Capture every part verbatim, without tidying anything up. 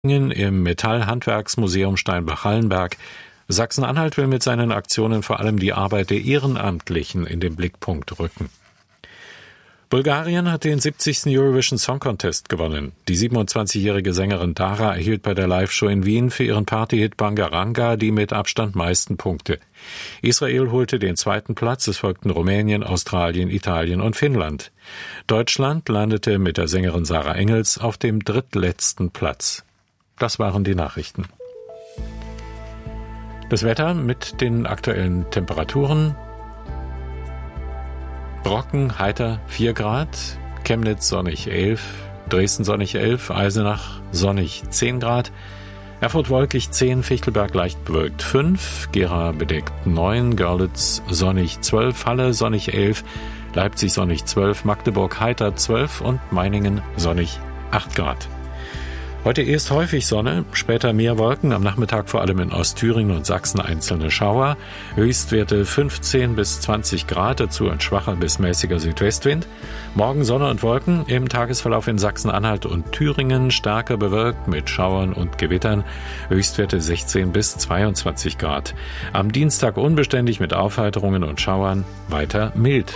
im Metall-Handwerksmuseum Steinbach-Hallenberg. Sachsen-Anhalt will mit seinen Aktionen vor allem die Arbeit der Ehrenamtlichen in den Blickpunkt rücken. Bulgarien hat den siebzigsten Eurovision Song Contest gewonnen. Die siebenundzwanzigjährige Sängerin Dara erhielt bei der Live-Show in Wien für ihren Partyhit Bangaranga die mit Abstand meisten Punkte. Israel holte den zweiten Platz, es folgten Rumänien, Australien, Italien und Finnland. Deutschland landete mit der Sängerin Sarah Engels auf dem drittletzten Platz. Das waren die Nachrichten. Das Wetter mit den aktuellen Temperaturen. Brocken, heiter, vier Grad, Chemnitz sonnig elf, Dresden sonnig elf, Eisenach sonnig zehn Grad, Erfurt wolkig zehn, Fichtelberg leicht bewölkt fünf, Gera bedeckt neun, Görlitz sonnig zwölf, Halle sonnig elf, Leipzig sonnig zwölf, Magdeburg heiter zwölf und Meiningen sonnig acht Grad. Heute erst häufig Sonne, später mehr Wolken, am Nachmittag vor allem in Ostthüringen und Sachsen einzelne Schauer, Höchstwerte fünfzehn bis zwanzig Grad, dazu ein schwacher bis mäßiger Südwestwind. Morgen Sonne und Wolken, im Tagesverlauf in Sachsen-Anhalt und Thüringen stärker bewölkt mit Schauern und Gewittern, Höchstwerte sechzehn bis zweiundzwanzig Grad. Am Dienstag unbeständig mit Aufheiterungen und Schauern, weiter mild.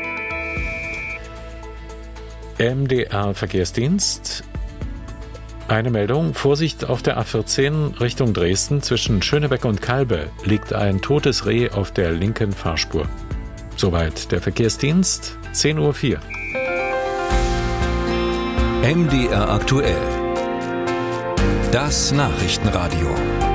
M D R-Verkehrsdienst. Eine Meldung, Vorsicht auf der A vierzehn Richtung Dresden, zwischen Schönebeck und Kalbe liegt ein totes Reh auf der linken Fahrspur. Soweit der Verkehrsdienst, zehn Uhr vier. M D R aktuell. Das Nachrichtenradio.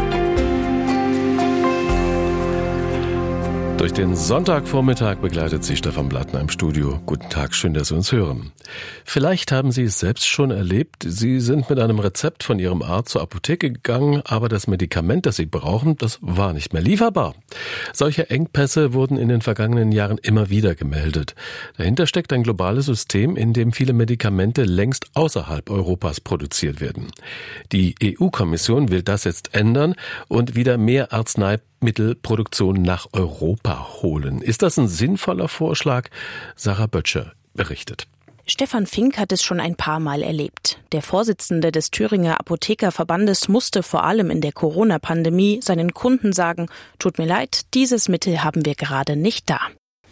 Durch den Sonntagvormittag begleitet Sie Stefan Blattner im Studio. Guten Tag, schön, dass Sie uns hören. Vielleicht haben Sie es selbst schon erlebt. Sie sind mit einem Rezept von Ihrem Arzt zur Apotheke gegangen, aber das Medikament, das Sie brauchen, das war nicht mehr lieferbar. Solche Engpässe wurden in den vergangenen Jahren immer wieder gemeldet. Dahinter steckt ein globales System, in dem viele Medikamente längst außerhalb Europas produziert werden. Die E U-Kommission will das jetzt ändern und wieder mehr Arzneimittelproduktion nach Europa holen. Ist das ein sinnvoller Vorschlag? Sarah Böttcher berichtet. Stefan Fink hat es schon ein paar Mal erlebt. Der Vorsitzende des Thüringer Apothekerverbandes musste vor allem in der Corona-Pandemie seinen Kunden sagen, tut mir leid, dieses Mittel haben wir gerade nicht da.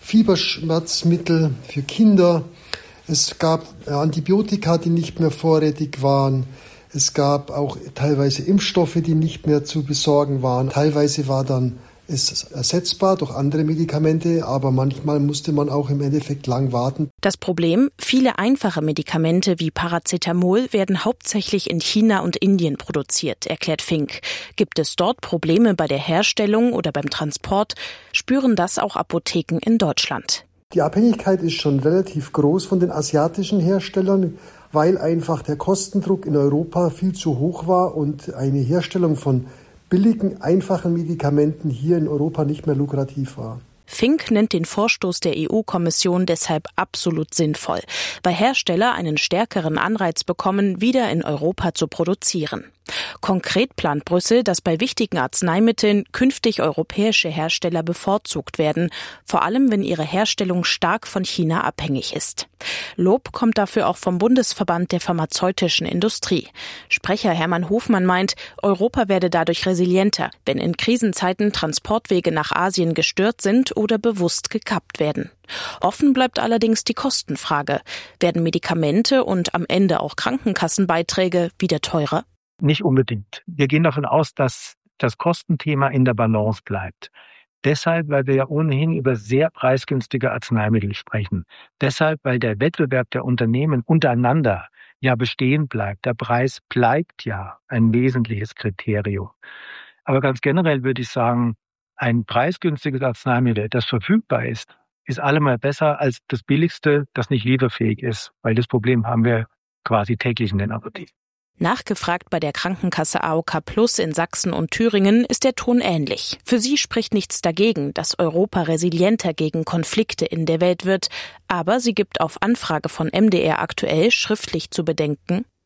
Fieberschmerzmittel für Kinder, es gab Antibiotika, die nicht mehr vorrätig waren. Es gab auch teilweise Impfstoffe, die nicht mehr zu besorgen waren. Teilweise war dann es ersetzbar durch andere Medikamente, aber manchmal musste man auch im Endeffekt lang warten. Das Problem, viele einfache Medikamente wie Paracetamol werden hauptsächlich in China und Indien produziert, erklärt Fink. Gibt es dort Probleme bei der Herstellung oder beim Transport, spüren das auch Apotheken in Deutschland. Die Abhängigkeit ist schon relativ groß von den asiatischen Herstellern, weil einfach der Kostendruck in Europa viel zu hoch war und eine Herstellung von billigen, einfachen Medikamenten hier in Europa nicht mehr lukrativ war. Fink nennt den Vorstoß der E U-Kommission deshalb absolut sinnvoll, weil Hersteller einen stärkeren Anreiz bekommen, wieder in Europa zu produzieren. Konkret plant Brüssel, dass bei wichtigen Arzneimitteln künftig europäische Hersteller bevorzugt werden, vor allem wenn ihre Herstellung stark von China abhängig ist. Lob kommt dafür auch vom Bundesverband der pharmazeutischen Industrie. Sprecher Hermann Hofmann meint, Europa werde dadurch resilienter, wenn in Krisenzeiten Transportwege nach Asien gestört sind oder bewusst gekappt werden. Offen bleibt allerdings die Kostenfrage. Werden Medikamente und am Ende auch Krankenkassenbeiträge wieder teurer? Nicht unbedingt. Wir gehen davon aus, dass das Kostenthema in der Balance bleibt. Deshalb, weil wir ja ohnehin über sehr preisgünstige Arzneimittel sprechen. Deshalb, weil der Wettbewerb der Unternehmen untereinander ja bestehen bleibt. Der Preis bleibt ja ein wesentliches Kriterium. Aber ganz generell würde ich sagen, ein preisgünstiges Arzneimittel, das verfügbar ist, ist allemal besser als das billigste, das nicht lieferfähig ist. Weil das Problem haben wir quasi täglich in den Apotheken. Nachgefragt bei der Krankenkasse A O K Plus in Sachsen und Thüringen ist der Ton ähnlich. Für sie spricht nichts dagegen, dass Europa resilienter gegen Konflikte in der Welt wird. Aber sie gibt auf Anfrage von M D R aktuell schriftlich zu bedenken: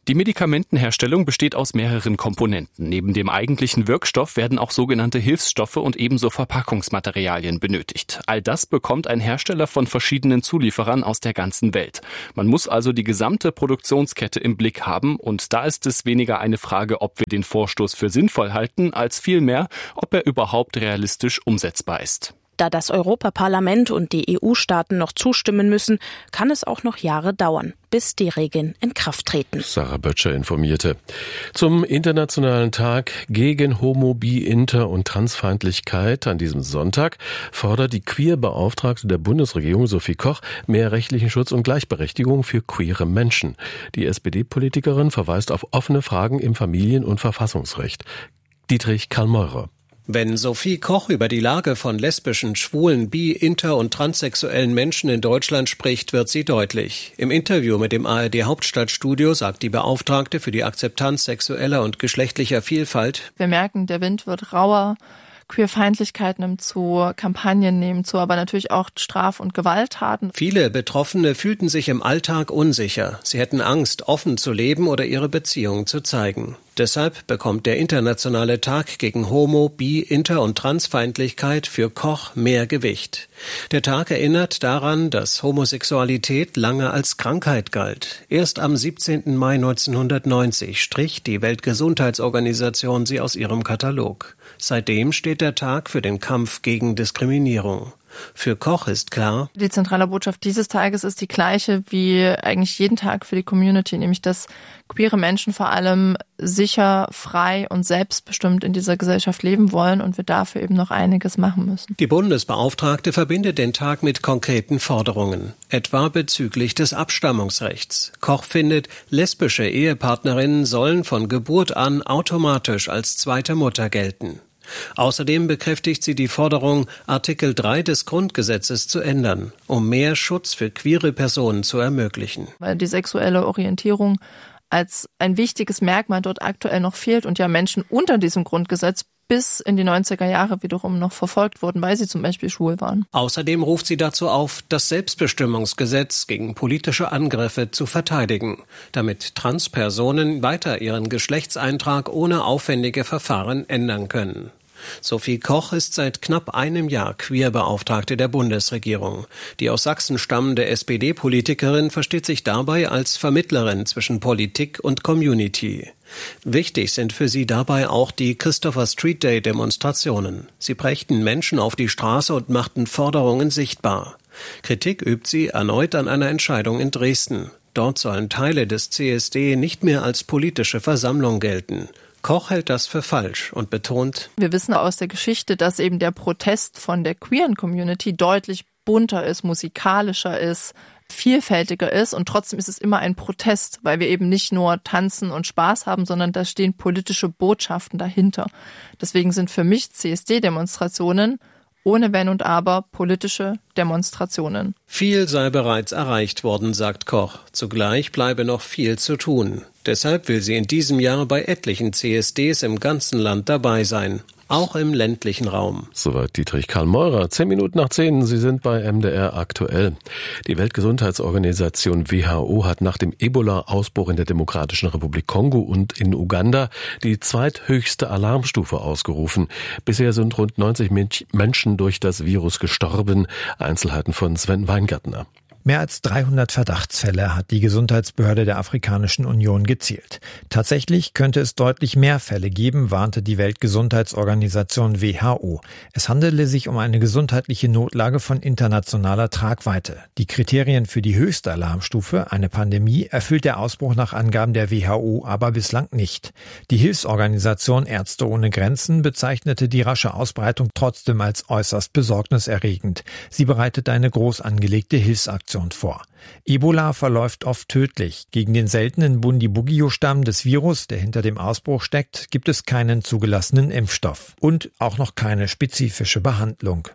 Die Medikamentenherstellung besteht aus mehreren Komponenten. Neben dem eigentlichen Wirkstoff werden auch sogenannte Hilfsstoffe und ebenso Verpackungsmaterialien benötigt. All das bekommt ein Hersteller von verschiedenen Zulieferern aus der ganzen Welt. Man muss also die gesamte Produktionskette im Blick haben und da ist es weniger eine Frage, ob wir den Vorstoß für sinnvoll halten, als vielmehr, ob er überhaupt realistisch umsetzbar ist. Da das Europaparlament und die E U-Staaten noch zustimmen müssen, kann es auch noch Jahre dauern, bis die Regeln in Kraft treten. Sarah Böttcher informierte. Zum Internationalen Tag gegen Homo-, Bi-, Inter- und Transfeindlichkeit an diesem Sonntag fordert die Queer-Beauftragte der Bundesregierung Sophie Koch mehr rechtlichen Schutz und Gleichberechtigung für queere Menschen. Die S P D-Politikerin verweist auf offene Fragen im Familien- und Verfassungsrecht. Dietrich Karl-Meurer. Wenn Sophie Koch über die Lage von lesbischen, schwulen, bi-, inter- und transsexuellen Menschen in Deutschland spricht, wird sie deutlich. Im Interview mit dem A R D-Hauptstadtstudio sagt die Beauftragte für die Akzeptanz sexueller und geschlechtlicher Vielfalt: Wir merken, der Wind wird rauer. Queerfeindlichkeit nimmt zu, Kampagnen nehmen zu, aber natürlich auch Straf- und Gewalttaten. Viele Betroffene fühlten sich im Alltag unsicher. Sie hätten Angst, offen zu leben oder ihre Beziehungen zu zeigen. Deshalb bekommt der Internationale Tag gegen Homo-, Bi-, Inter- und Transfeindlichkeit für Koch mehr Gewicht. Der Tag erinnert daran, dass Homosexualität lange als Krankheit galt. Erst am siebzehnten Mai neunzehnhundertneunzig strich die Weltgesundheitsorganisation sie aus ihrem Katalog. Seitdem steht der Tag für den Kampf gegen Diskriminierung. Für Koch ist klar: Die zentrale Botschaft dieses Tages ist die gleiche wie eigentlich jeden Tag für die Community, nämlich dass queere Menschen vor allem sicher, frei und selbstbestimmt in dieser Gesellschaft leben wollen und wir dafür eben noch einiges machen müssen. Die Bundesbeauftragte verbindet den Tag mit konkreten Forderungen, etwa bezüglich des Abstammungsrechts. Koch findet, lesbische Ehepartnerinnen sollen von Geburt an automatisch als zweite Mutter gelten. Außerdem bekräftigt sie die Forderung, Artikel drei des Grundgesetzes zu ändern, um mehr Schutz für queere Personen zu ermöglichen. Weil die sexuelle Orientierung als ein wichtiges Merkmal dort aktuell noch fehlt und ja Menschen unter diesem Grundgesetz bis in die neunziger Jahre wiederum noch verfolgt wurden, weil sie zum Beispiel schwul waren. Außerdem ruft sie dazu auf, das Selbstbestimmungsgesetz gegen politische Angriffe zu verteidigen, damit Transpersonen weiter ihren Geschlechtseintrag ohne aufwendige Verfahren ändern können. Sophie Koch ist seit knapp einem Jahr Queer-Beauftragte der Bundesregierung. Die aus Sachsen stammende S P D-Politikerin versteht sich dabei als Vermittlerin zwischen Politik und Community. Wichtig sind für sie dabei auch die Christopher Street Day-Demonstrationen. Sie brächten Menschen auf die Straße und machten Forderungen sichtbar. Kritik übt sie erneut an einer Entscheidung in Dresden. Dort sollen Teile des C S D nicht mehr als politische Versammlung gelten. Koch hält das für falsch und betont: Wir wissen aus der Geschichte, dass eben der Protest von der queeren Community deutlich bunter ist, musikalischer ist, vielfältiger ist und trotzdem ist es immer ein Protest, weil wir eben nicht nur tanzen und Spaß haben, sondern da stehen politische Botschaften dahinter. Deswegen sind für mich C S D-Demonstrationen ohne Wenn und Aber politische Demonstrationen. Viel sei bereits erreicht worden, sagt Koch. Zugleich bleibe noch viel zu tun. Deshalb will sie in diesem Jahr bei etlichen C S Ds im ganzen Land dabei sein. Auch im ländlichen Raum. Soweit Dietrich Karl-Meurer. Zehn Minuten nach zehn, Sie sind bei M D R aktuell. Die Weltgesundheitsorganisation W H O hat nach dem Ebola-Ausbruch in der Demokratischen Republik Kongo und in Uganda die zweithöchste Alarmstufe ausgerufen. Bisher sind rund neunzig Menschen durch das Virus gestorben. Einzelheiten von Sven Weingärtner. Mehr als dreihundert Verdachtsfälle hat die Gesundheitsbehörde der Afrikanischen Union gezählt. Tatsächlich könnte es deutlich mehr Fälle geben, warnte die Weltgesundheitsorganisation W H O. Es handele sich um eine gesundheitliche Notlage von internationaler Tragweite. Die Kriterien für die höchste Alarmstufe, eine Pandemie, erfüllt der Ausbruch nach Angaben der W H O aber bislang nicht. Die Hilfsorganisation Ärzte ohne Grenzen bezeichnete die rasche Ausbreitung trotzdem als äußerst besorgniserregend. Sie bereitet eine groß angelegte Hilfsaktion vor. Ebola verläuft oft tödlich. Gegen den seltenen Bundibugyo-Stamm des Virus, der hinter dem Ausbruch steckt, gibt es keinen zugelassenen Impfstoff und auch noch keine spezifische Behandlung.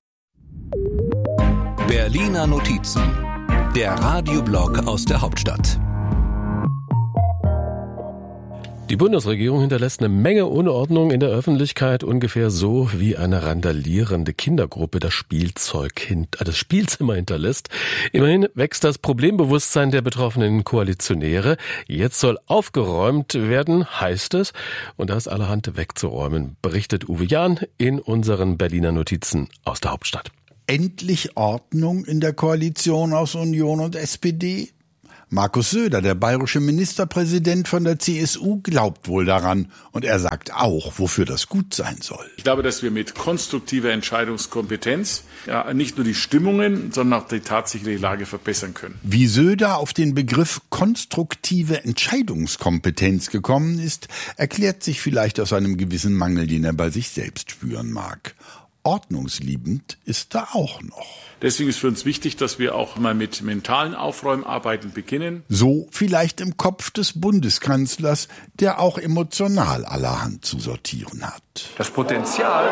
Berliner Notizen, der Radioblog aus der Hauptstadt. Die Bundesregierung hinterlässt eine Menge Unordnung in der Öffentlichkeit, ungefähr so wie eine randalierende Kindergruppe das Spielzeug hint- das Spielzimmer hinterlässt. Immerhin wächst das Problembewusstsein der betroffenen Koalitionäre. Jetzt soll aufgeräumt werden, heißt es, und da ist allerhand wegzuräumen, berichtet Uwe Jahn in unseren Berliner Notizen aus der Hauptstadt. Endlich Ordnung in der Koalition aus Union und S P D? Markus Söder, der bayerische Ministerpräsident von der C S U, glaubt wohl daran. Und er sagt auch, wofür das gut sein soll. Ich glaube, dass wir mit konstruktiver Entscheidungskompetenz ja, nicht nur die Stimmungen, sondern auch die tatsächliche Lage verbessern können. Wie Söder auf den Begriff konstruktive Entscheidungskompetenz gekommen ist, erklärt sich vielleicht aus einem gewissen Mangel, den er bei sich selbst spüren mag. Ordnungsliebend ist er auch noch. Deswegen ist für uns wichtig, dass wir auch mal mit mentalen Aufräumarbeiten beginnen. So vielleicht im Kopf des Bundeskanzlers, der auch emotional allerhand zu sortieren hat. Das Potenzial,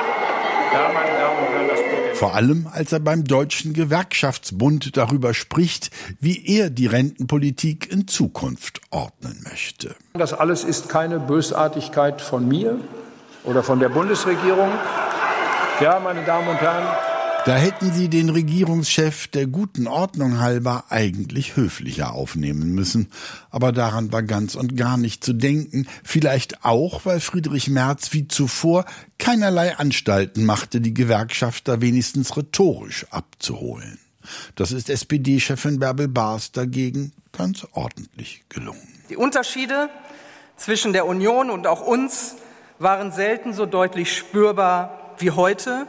ja, meine Damen und Herren, das Potenzial. Vor allem, als er beim Deutschen Gewerkschaftsbund darüber spricht, wie er die Rentenpolitik in Zukunft ordnen möchte. Das alles ist keine Bösartigkeit von mir oder von der Bundesregierung. Ja, meine Damen und Herren. Da hätten Sie den Regierungschef der guten Ordnung halber eigentlich höflicher aufnehmen müssen. Aber daran war ganz und gar nicht zu denken. Vielleicht auch, weil Friedrich Merz wie zuvor keinerlei Anstalten machte, die Gewerkschafter wenigstens rhetorisch abzuholen. Das ist S P D-Chefin Bärbel Baas dagegen ganz ordentlich gelungen. Die Unterschiede zwischen der Union und auch uns waren selten so deutlich spürbar wie heute.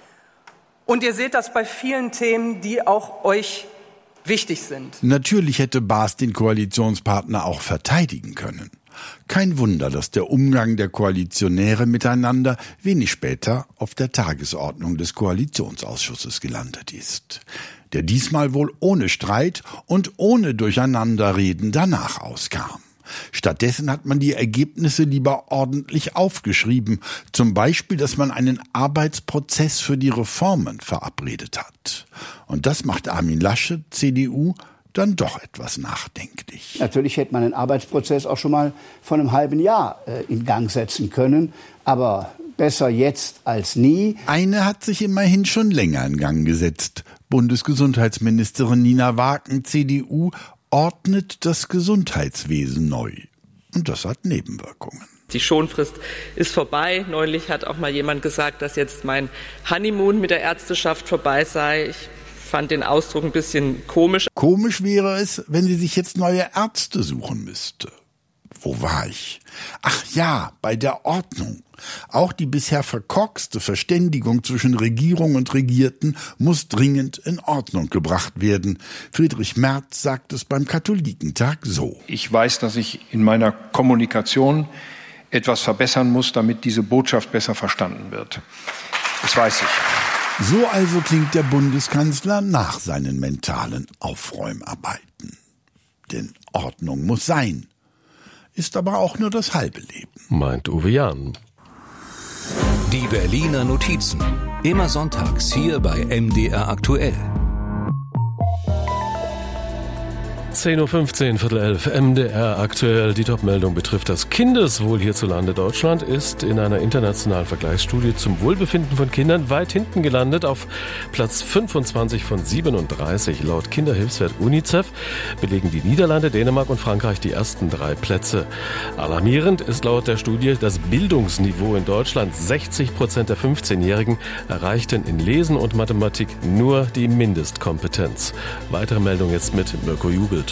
Und ihr seht das bei vielen Themen, die auch euch wichtig sind. Natürlich hätte Baas den Koalitionspartner auch verteidigen können. Kein Wunder, dass der Umgang der Koalitionäre miteinander wenig später auf der Tagesordnung des Koalitionsausschusses gelandet ist, der diesmal wohl ohne Streit und ohne Durcheinanderreden danach auskam. Stattdessen hat man die Ergebnisse lieber ordentlich aufgeschrieben. Zum Beispiel, dass man einen Arbeitsprozess für die Reformen verabredet hat. Und das macht Armin Laschet, C D U, dann doch etwas nachdenklich. Natürlich hätte man einen Arbeitsprozess auch schon mal vor einem halben Jahr äh, in Gang setzen können. Aber besser jetzt als nie. Eine hat sich immerhin schon länger in Gang gesetzt. Bundesgesundheitsministerin Nina Wagen, C D U, ordnet das Gesundheitswesen neu. Und das hat Nebenwirkungen. Die Schonfrist ist vorbei. Neulich hat auch mal jemand gesagt, dass jetzt mein Honeymoon mit der Ärzteschaft vorbei sei. Ich fand den Ausdruck ein bisschen komisch. Komisch wäre es, wenn sie sich jetzt neue Ärzte suchen müsste. Wo war ich? Ach ja, bei der Ordnung. Auch die bisher verkorkste Verständigung zwischen Regierung und Regierten muss dringend in Ordnung gebracht werden. Friedrich Merz sagt es beim Katholikentag so. Ich weiß, dass ich in meiner Kommunikation etwas verbessern muss, damit diese Botschaft besser verstanden wird. Das weiß ich. So also klingt der Bundeskanzler nach seinen mentalen Aufräumarbeiten. Denn Ordnung muss sein. Ist aber auch nur das halbe Leben. Meint Uwe Jahn. Die Berliner Notizen. Immer sonntags hier bei M D R aktuell. zehn Uhr fünfzehn, Viertel elf, M D R aktuell. Die Top-Meldung betrifft das Kindeswohl hierzulande. Deutschland ist in einer internationalen Vergleichsstudie zum Wohlbefinden von Kindern weit hinten gelandet, auf Platz fünfundzwanzig von siebenunddreißig. Laut Kinderhilfswerk UNICEF belegen die Niederlande, Dänemark und Frankreich die ersten drei Plätze. Alarmierend ist laut der Studie das Bildungsniveau in Deutschland. sechzig Prozent der fünfzehnjährigen erreichten in Lesen und Mathematik nur die Mindestkompetenz. Weitere Meldung jetzt mit Mirko Jubel.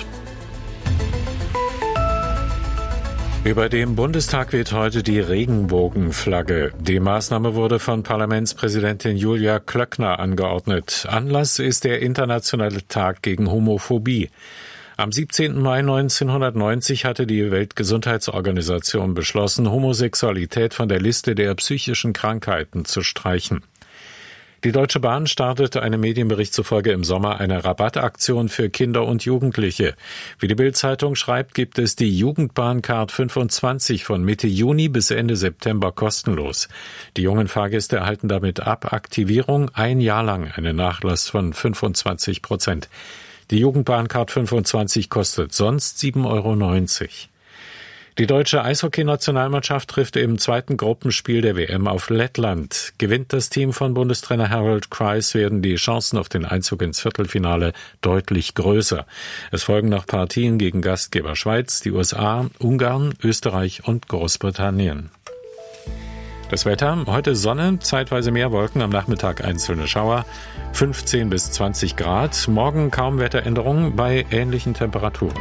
Über dem Bundestag weht heute die Regenbogenflagge. Die Maßnahme wurde von Parlamentspräsidentin Julia Klöckner angeordnet. Anlass ist der internationale Tag gegen Homophobie. Am siebzehnten Mai neunzehnhundertneunzig hatte die Weltgesundheitsorganisation beschlossen, Homosexualität von der Liste der psychischen Krankheiten zu streichen. Die Deutsche Bahn startete einem Medienbericht zufolge im Sommer eine Rabattaktion für Kinder und Jugendliche. Wie die Bild-Zeitung schreibt, gibt es die Jugendbahncard fünfundzwanzig von Mitte Juni bis Ende September kostenlos. Die jungen Fahrgäste erhalten damit ab Aktivierung ein Jahr lang einen Nachlass von fünfundzwanzig Prozent. Die Jugendbahncard fünfundzwanzig kostet sonst sieben Euro neunzig. Die deutsche Eishockey-Nationalmannschaft trifft im zweiten Gruppenspiel der W M auf Lettland. Gewinnt das Team von Bundestrainer Harold Kreis, werden die Chancen auf den Einzug ins Viertelfinale deutlich größer. Es folgen noch Partien gegen Gastgeber Schweiz, die U S A, Ungarn, Österreich und Großbritannien. Das Wetter, heute Sonne, zeitweise mehr Wolken, am Nachmittag einzelne Schauer, fünfzehn bis zwanzig Grad, morgen kaum Wetteränderungen bei ähnlichen Temperaturen.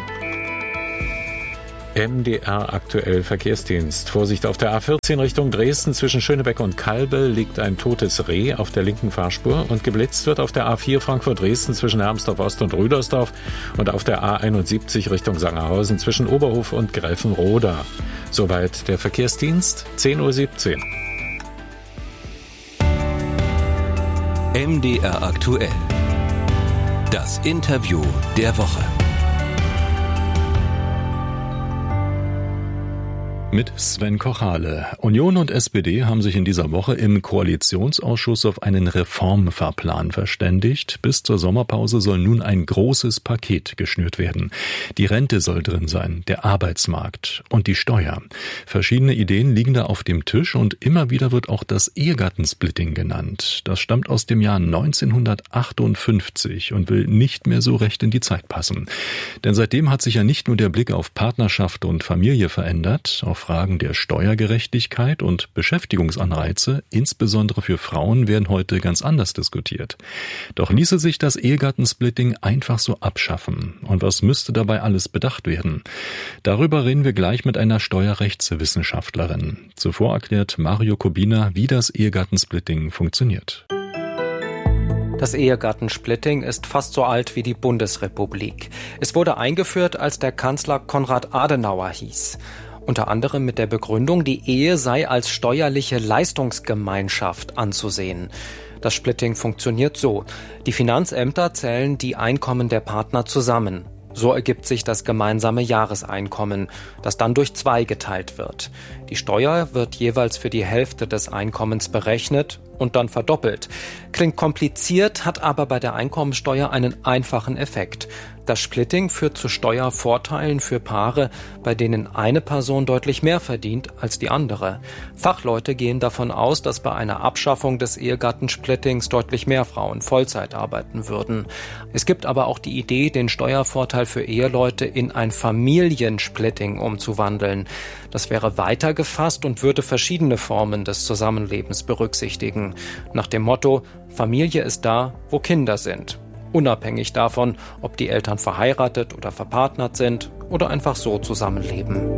M D R aktuell Verkehrsdienst. Vorsicht auf der A vierzehn Richtung Dresden zwischen Schönebeck und Kalbe liegt ein totes Reh auf der linken Fahrspur und geblitzt wird auf der A vier Frankfurt-Dresden zwischen Hermsdorf Ost und Rüdersdorf und auf der A einundsiebzig Richtung Sangerhausen zwischen Oberhof und Gräfenroda. Soweit der Verkehrsdienst, zehn Uhr siebzehn. M D R aktuell. Das Interview der Woche. Mit Sven Kochale. Union und S P D haben sich in dieser Woche im Koalitionsausschuss auf einen Reformfahrplan verständigt. Bis zur Sommerpause soll nun ein großes Paket geschnürt werden. Die Rente soll drin sein, der Arbeitsmarkt und die Steuer. Verschiedene Ideen liegen da auf dem Tisch und immer wieder wird auch das Ehegattensplitting genannt. Das stammt aus dem Jahr neunzehnhundertachtundfünfzig und will nicht mehr so recht in die Zeit passen. Denn seitdem hat sich ja nicht nur der Blick auf Partnerschaft und Familie verändert, auf Fragen der Steuergerechtigkeit und Beschäftigungsanreize, insbesondere für Frauen, werden heute ganz anders diskutiert. Doch ließe sich das Ehegattensplitting einfach so abschaffen? Und was müsste dabei alles bedacht werden? Darüber reden wir gleich mit einer Steuerrechtswissenschaftlerin. Zuvor erklärt Mario Kubina, wie das Ehegattensplitting funktioniert. Das Ehegattensplitting ist fast so alt wie die Bundesrepublik. Es wurde eingeführt, als der Kanzler Konrad Adenauer hieß. Unter anderem mit der Begründung, die Ehe sei als steuerliche Leistungsgemeinschaft anzusehen. Das Splitting funktioniert so. Die Finanzämter zählen die Einkommen der Partner zusammen. So ergibt sich das gemeinsame Jahreseinkommen, das dann durch zwei geteilt wird. Die Steuer wird jeweils für die Hälfte des Einkommens berechnet und dann verdoppelt. Klingt kompliziert, hat aber bei der Einkommensteuer einen einfachen Effekt. Das Splitting führt zu Steuervorteilen für Paare, bei denen eine Person deutlich mehr verdient als die andere. Fachleute gehen davon aus, dass bei einer Abschaffung des Ehegattensplittings deutlich mehr Frauen Vollzeit arbeiten würden. Es gibt aber auch die Idee, den Steuervorteil für Eheleute in ein Familiensplitting umzuwandeln. Das wäre weiter gefasst und würde verschiedene Formen des Zusammenlebens berücksichtigen. Nach dem Motto: Familie ist da, wo Kinder sind. Unabhängig davon, ob die Eltern verheiratet oder verpartnert sind oder einfach so zusammenleben.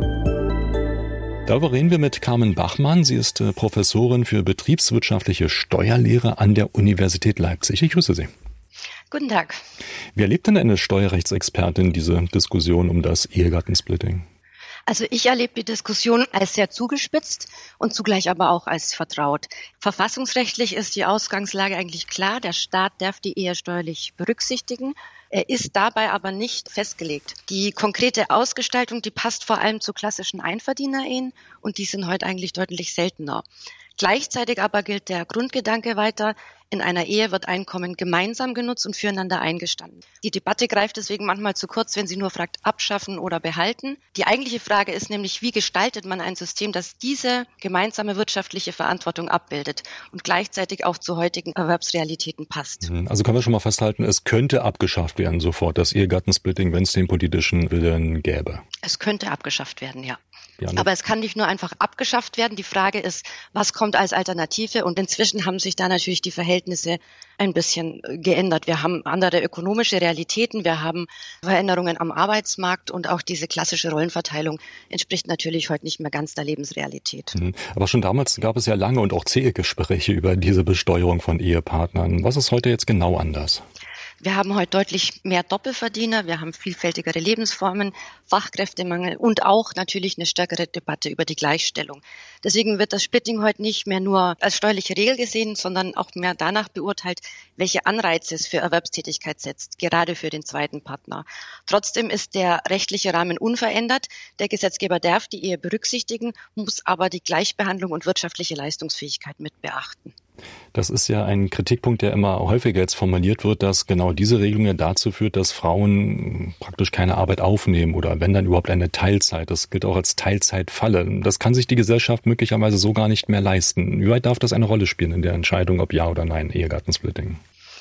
Darüber reden wir mit Carmen Bachmann. Sie ist Professorin für betriebswirtschaftliche Steuerlehre an der Universität Leipzig. Ich grüße Sie. Guten Tag. Wie erlebt denn eine Steuerrechtsexpertin diese Diskussion um das Ehegattensplitting? Also ich erlebe die Diskussion als sehr zugespitzt und zugleich aber auch als vertraut. Verfassungsrechtlich ist die Ausgangslage eigentlich klar. Der Staat darf die Ehe steuerlich berücksichtigen. Er ist dabei aber nicht festgelegt. Die konkrete Ausgestaltung, die passt vor allem zu klassischen Einverdienerehen und die sind heute eigentlich deutlich seltener. Gleichzeitig aber gilt der Grundgedanke weiter: In einer Ehe wird Einkommen gemeinsam genutzt und füreinander eingestanden. Die Debatte greift deswegen manchmal zu kurz, wenn sie nur fragt, abschaffen oder behalten. Die eigentliche Frage ist nämlich, wie gestaltet man ein System, das diese gemeinsame wirtschaftliche Verantwortung abbildet und gleichzeitig auch zu heutigen Erwerbsrealitäten passt. Also können wir schon mal festhalten, es könnte abgeschafft werden sofort, das Ehegattensplitting, wenn es den politischen Willen gäbe. Es könnte abgeschafft werden, ja. Ja, aber es kann nicht nur einfach abgeschafft werden. Die Frage ist, was kommt als Alternative? Und inzwischen haben sich da natürlich die Verhältnisse ein bisschen geändert. Wir haben andere ökonomische Realitäten, wir haben Veränderungen am Arbeitsmarkt und auch diese klassische Rollenverteilung entspricht natürlich heute nicht mehr ganz der Lebensrealität. Aber schon damals gab es ja lange und auch zähe Gespräche über diese Besteuerung von Ehepartnern. Was ist heute jetzt genau anders? Wir haben heute deutlich mehr Doppelverdiener, wir haben vielfältigere Lebensformen, Fachkräftemangel und auch natürlich eine stärkere Debatte über die Gleichstellung. Deswegen wird das Splitting heute nicht mehr nur als steuerliche Regel gesehen, sondern auch mehr danach beurteilt, welche Anreize es für Erwerbstätigkeit setzt, gerade für den zweiten Partner. Trotzdem ist der rechtliche Rahmen unverändert. Der Gesetzgeber darf die Ehe berücksichtigen, muss aber die Gleichbehandlung und wirtschaftliche Leistungsfähigkeit mit beachten. Das ist ja ein Kritikpunkt, der immer häufiger jetzt formuliert wird, dass genau diese Regelung ja dazu führt, dass Frauen praktisch keine Arbeit aufnehmen oder wenn dann überhaupt eine Teilzeit. Das gilt auch als Teilzeitfalle. Das kann sich die Gesellschaft möglicherweise so gar nicht mehr leisten. Wie weit darf das eine Rolle spielen in der Entscheidung, ob ja oder nein, Ehegattensplitting?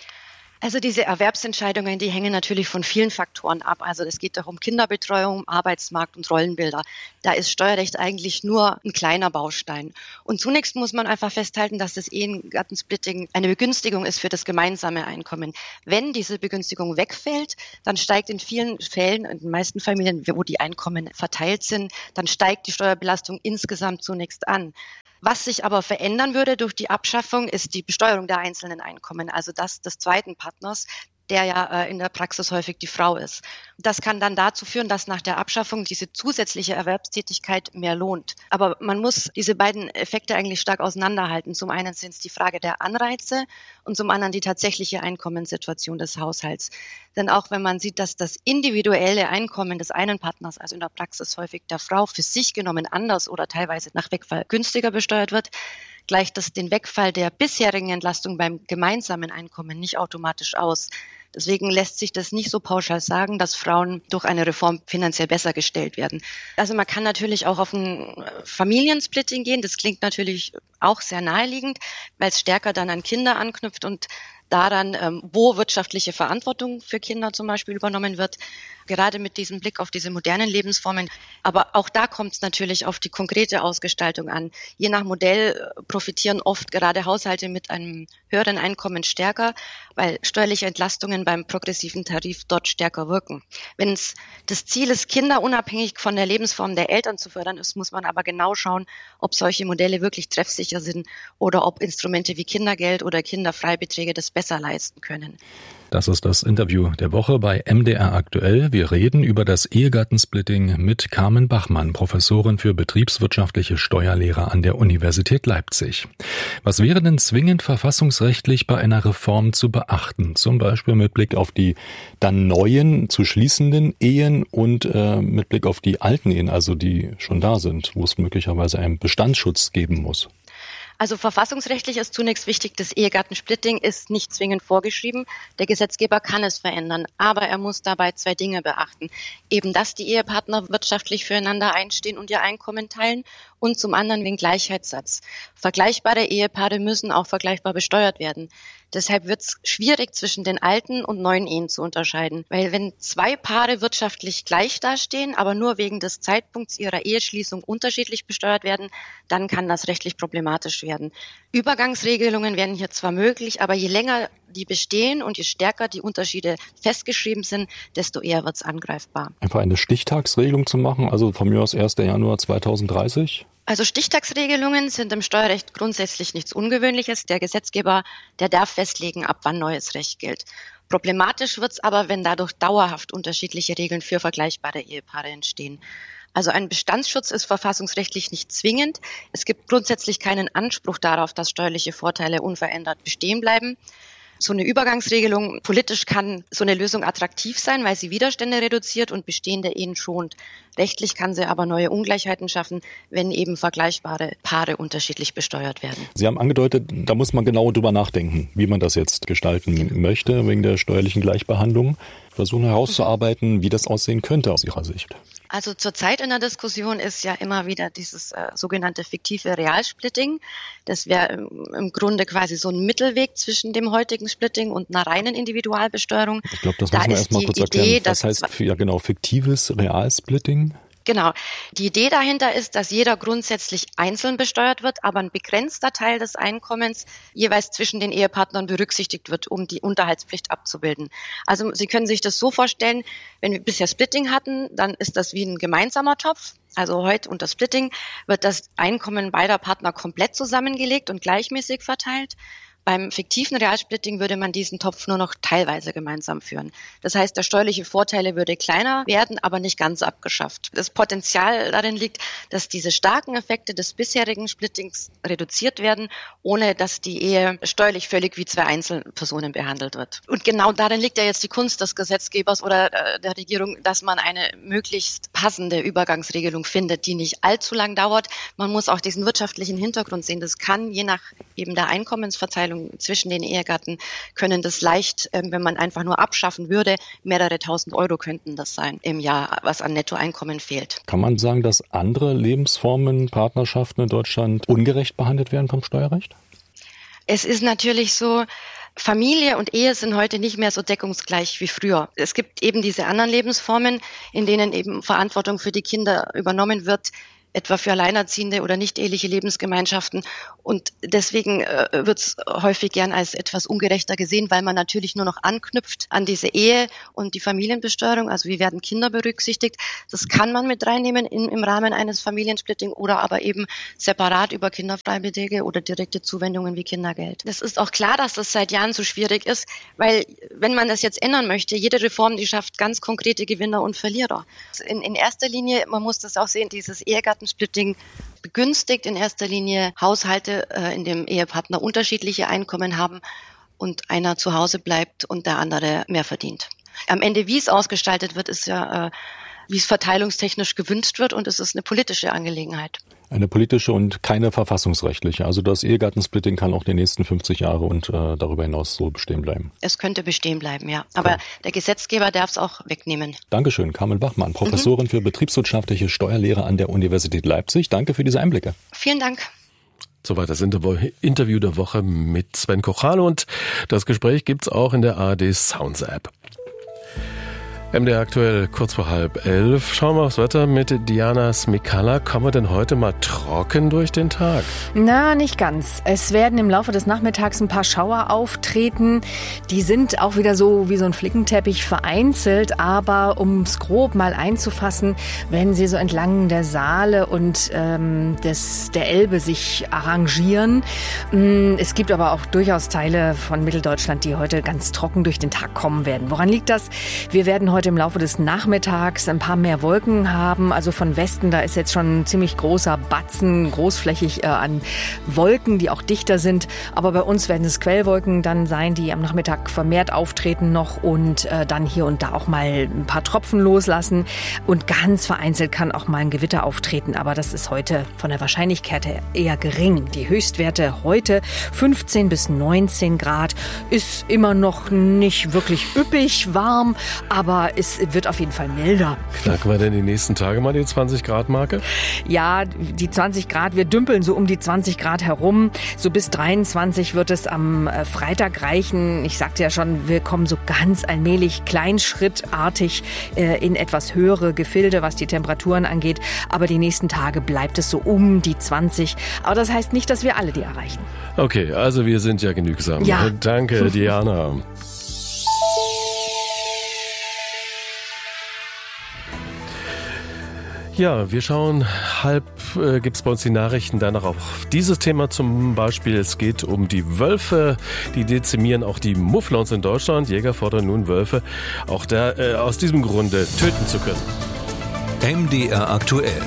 Also diese Erwerbsentscheidungen, die hängen natürlich von vielen Faktoren ab. Also es geht doch um Kinderbetreuung, Arbeitsmarkt und Rollenbilder. Da ist Steuerrecht eigentlich nur ein kleiner Baustein. Und zunächst muss man einfach festhalten, dass das Ehegattensplitting eine Begünstigung ist für das gemeinsame Einkommen. Wenn diese Begünstigung wegfällt, dann steigt in vielen Fällen, in den meisten Familien, wo die Einkommen verteilt sind, dann steigt die Steuerbelastung insgesamt zunächst an. Was sich aber verändern würde durch die Abschaffung, ist die Besteuerung der einzelnen Einkommen, also das des zweiten Partners, der ja äh, in der Praxis häufig die Frau ist. Das kann dann dazu führen, dass nach der Abschaffung diese zusätzliche Erwerbstätigkeit mehr lohnt. Aber man muss diese beiden Effekte eigentlich stark auseinanderhalten. Zum einen sind es die Frage der Anreize und zum anderen die tatsächliche Einkommenssituation des Haushalts. Denn auch wenn man sieht, dass das individuelle Einkommen des einen Partners, also in der Praxis häufig der Frau, für sich genommen anders oder teilweise nach Wegfall günstiger besteuert wird, gleicht das den Wegfall der bisherigen Entlastung beim gemeinsamen Einkommen nicht automatisch aus. Deswegen lässt sich das nicht so pauschal sagen, dass Frauen durch eine Reform finanziell besser gestellt werden. Also man kann natürlich auch auf ein Familiensplitting gehen. Das klingt natürlich auch sehr naheliegend, weil es stärker dann an Kinder anknüpft und daran, ähm, wo wirtschaftliche Verantwortung für Kinder zum Beispiel übernommen wird, gerade mit diesem Blick auf diese modernen Lebensformen. Aber auch da kommt es natürlich auf die konkrete Ausgestaltung an. Je nach Modell profitieren oft gerade Haushalte mit einem höheren Einkommen stärker, weil steuerliche Entlastungen beim progressiven Tarif dort stärker wirken. Wenn es das Ziel ist, Kinder unabhängig von der Lebensform der Eltern zu fördern ist, muss man aber genau schauen, ob solche Modelle wirklich treffsicher sind oder ob Instrumente wie Kindergeld oder Kinderfreibeträge das besser leisten können. Das ist das Interview der Woche bei M D R aktuell. Wir reden über das Ehegattensplitting mit Carmen Bachmann, Professorin für betriebswirtschaftliche Steuerlehre an der Universität Leipzig. Was wäre denn zwingend verfassungsrechtlich bei einer Reform zu beachten? Zum Beispiel mit Blick auf die dann neuen zu schließenden Ehen und äh, mit Blick auf die alten Ehen, also die schon da sind, wo es möglicherweise einen Bestandsschutz geben muss. Also verfassungsrechtlich ist zunächst wichtig, das Ehegattensplitting ist nicht zwingend vorgeschrieben. Der Gesetzgeber kann es verändern, aber er muss dabei zwei Dinge beachten. Eben, dass die Ehepartner wirtschaftlich füreinander einstehen und ihr Einkommen teilen und zum anderen den Gleichheitssatz. Vergleichbare Ehepaare müssen auch vergleichbar besteuert werden. Deshalb wird es schwierig, zwischen den alten und neuen Ehen zu unterscheiden. Weil wenn zwei Paare wirtschaftlich gleich dastehen, aber nur wegen des Zeitpunkts ihrer Eheschließung unterschiedlich besteuert werden, dann kann das rechtlich problematisch werden. Übergangsregelungen werden hier zwar möglich, aber je länger die bestehen und je stärker die Unterschiede festgeschrieben sind, desto eher wird es angreifbar. Einfach eine Stichtagsregelung zu machen, also von mir aus erster Januar zweitausenddreißig? Also Stichtagsregelungen sind im Steuerrecht grundsätzlich nichts Ungewöhnliches. Der Gesetzgeber, der darf festlegen, ab wann neues Recht gilt. Problematisch wird es aber, wenn dadurch dauerhaft unterschiedliche Regeln für vergleichbare Ehepaare entstehen. Also ein Bestandsschutz ist verfassungsrechtlich nicht zwingend. Es gibt grundsätzlich keinen Anspruch darauf, dass steuerliche Vorteile unverändert bestehen bleiben. So eine Übergangsregelung, politisch kann so eine Lösung attraktiv sein, weil sie Widerstände reduziert und bestehende Ehen schont. Rechtlich kann sie aber neue Ungleichheiten schaffen, wenn eben vergleichbare Paare unterschiedlich besteuert werden. Sie haben angedeutet, da muss man genau drüber nachdenken, wie man das jetzt gestalten genau. möchte, wegen der steuerlichen Gleichbehandlung. Versuchen herauszuarbeiten, mhm. wie das aussehen könnte aus Ihrer Sicht. Also zurzeit in der Diskussion ist ja immer wieder dieses äh, sogenannte fiktive Realsplitting. Das wäre im, im Grunde quasi so ein Mittelweg zwischen dem heutigen Splitting und einer reinen Individualbesteuerung. Ich glaube, das da müssen wir erstmal kurz erklären. Idee, Was heißt ja genau fiktives Realsplitting? Genau. Die Idee dahinter ist, dass jeder grundsätzlich einzeln besteuert wird, aber ein begrenzter Teil des Einkommens jeweils zwischen den Ehepartnern berücksichtigt wird, um die Unterhaltspflicht abzubilden. Also Sie können sich das so vorstellen, wenn wir bisher Splitting hatten, dann ist das wie ein gemeinsamer Topf. Also heute unter Splitting wird das Einkommen beider Partner komplett zusammengelegt und gleichmäßig verteilt. Beim fiktiven Realsplitting würde man diesen Topf nur noch teilweise gemeinsam führen. Das heißt, der steuerliche Vorteil würde kleiner werden, aber nicht ganz abgeschafft. Das Potenzial darin liegt, dass diese starken Effekte des bisherigen Splittings reduziert werden, ohne dass die Ehe steuerlich völlig wie zwei Einzelpersonen behandelt wird. Und genau darin liegt ja jetzt die Kunst des Gesetzgebers oder der Regierung, dass man eine möglichst passende Übergangsregelung findet, die nicht allzu lang dauert. Man muss auch diesen wirtschaftlichen Hintergrund sehen. Das kann je nach eben der Einkommensverteilung zwischen den Ehegatten können das leicht, wenn man einfach nur abschaffen würde, mehrere tausend Euro könnten das sein im Jahr, was an Nettoeinkommen fehlt. Kann man sagen, dass andere Lebensformen, Partnerschaften in Deutschland ungerecht behandelt werden vom Steuerrecht? Es ist natürlich so, Familie und Ehe sind heute nicht mehr so deckungsgleich wie früher. Es gibt eben diese anderen Lebensformen, in denen eben Verantwortung für die Kinder übernommen wird, etwa für alleinerziehende oder nicht eheliche Lebensgemeinschaften. Und deswegen äh, wird es häufig gern als etwas ungerechter gesehen, weil man natürlich nur noch anknüpft an diese Ehe und die Familienbesteuerung. Also wie werden Kinder berücksichtigt? Das kann man mit reinnehmen in, im Rahmen eines Familiensplitting oder aber eben separat über Kinderfreibeträge oder direkte Zuwendungen wie Kindergeld. Es ist auch klar, dass das seit Jahren so schwierig ist, weil wenn man das jetzt ändern möchte, jede Reform, die schafft ganz konkrete Gewinner und Verlierer. In, in erster Linie, man muss das auch sehen, dieses Ehegatten Splitting begünstigt in erster Linie Haushalte, äh, in dem Ehepartner unterschiedliche Einkommen haben und einer zu Hause bleibt und der andere mehr verdient. Am Ende, wie es ausgestaltet wird, ist ja, äh, wie es verteilungstechnisch gewünscht wird und es ist eine politische Angelegenheit. Eine politische und keine verfassungsrechtliche. Also das Ehegattensplitting kann auch die nächsten fünfzig Jahre und äh, darüber hinaus so bestehen bleiben. Es könnte bestehen bleiben, ja. Aber ja. Der Gesetzgeber darf es auch wegnehmen. Dankeschön, Carmen Bachmann, Professorin mhm. für betriebswirtschaftliche Steuerlehre an der Universität Leipzig. Danke für diese Einblicke. Vielen Dank. Soweit das Interview der Woche mit Sven Kochale und das Gespräch gibt's auch in der A R D Sounds App. M D R aktuell kurz vor halb elf. Schauen wir aufs Wetter mit Diana Smikala. Kommen wir denn heute mal trocken durch den Tag? Na, nicht ganz. Es werden im Laufe des Nachmittags ein paar Schauer auftreten. Die sind auch wieder so wie so ein Flickenteppich vereinzelt. Aber um es grob mal einzufassen, werden sie so entlang der Saale und ähm, des, der Elbe sich arrangieren. Es gibt aber auch durchaus Teile von Mitteldeutschland, die heute ganz trocken durch den Tag kommen werden. Woran liegt das? Wir werden heute im Laufe des Nachmittags ein paar mehr Wolken haben. Also von Westen, da ist jetzt schon ein ziemlich großer Batzen, großflächig äh, an Wolken, die auch dichter sind. Aber bei uns werden es Quellwolken dann sein, die am Nachmittag vermehrt auftreten noch und äh, dann hier und da auch mal ein paar Tropfen loslassen. Und ganz vereinzelt kann auch mal ein Gewitter auftreten. Aber das ist heute von der Wahrscheinlichkeit her eher gering. Die Höchstwerte heute fünfzehn bis neunzehn Grad. Ist immer noch nicht wirklich üppig warm, aber es wird auf jeden Fall milder. Knacken wir denn die nächsten Tage mal die zwanzig Grad Marke? Ja, die zwanzig Grad, wir dümpeln so um die zwanzig Grad herum. So bis dreiundzwanzig wird es am Freitag reichen. Ich sagte ja schon, wir kommen so ganz allmählich, kleinschrittartig äh, in etwas höhere Gefilde, was die Temperaturen angeht. Aber die nächsten Tage bleibt es so um die zwanzig. Aber das heißt nicht, dass wir alle die erreichen. Okay, also wir sind ja genügsam. Ja. Danke, Diana. Ja, wir schauen, halb äh, gibt es bei uns die Nachrichten danach auf dieses Thema zum Beispiel. Es geht um die Wölfe, die dezimieren auch die Mufflons in Deutschland. Jäger fordern nun Wölfe, auch der, äh, aus diesem Grunde töten zu können. M D R aktuell.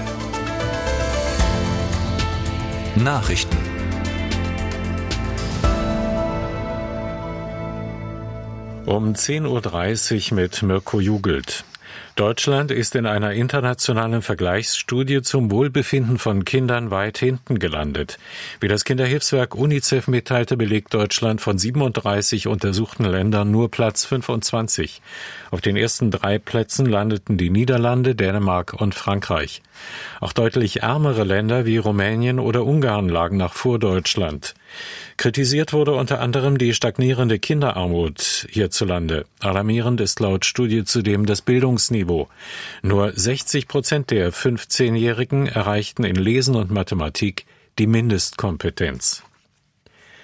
Nachrichten. Um zehn Uhr dreißig mit Mirko Jugelt. Deutschland ist in einer internationalen Vergleichsstudie zum Wohlbefinden von Kindern weit hinten gelandet. Wie das Kinderhilfswerk UNICEF mitteilte, belegt Deutschland von siebenunddreißig untersuchten Ländern nur Platz fünfundzwanzig. Auf den ersten drei Plätzen landeten die Niederlande, Dänemark und Frankreich. Auch deutlich ärmere Länder wie Rumänien oder Ungarn lagen noch vor Deutschland. Kritisiert wurde unter anderem die stagnierende Kinderarmut hierzulande. Alarmierend ist laut Studie zudem das Bildungsniveau. Nur sechzig Prozent der fünfzehnjährigen erreichten in Lesen und Mathematik die Mindestkompetenz.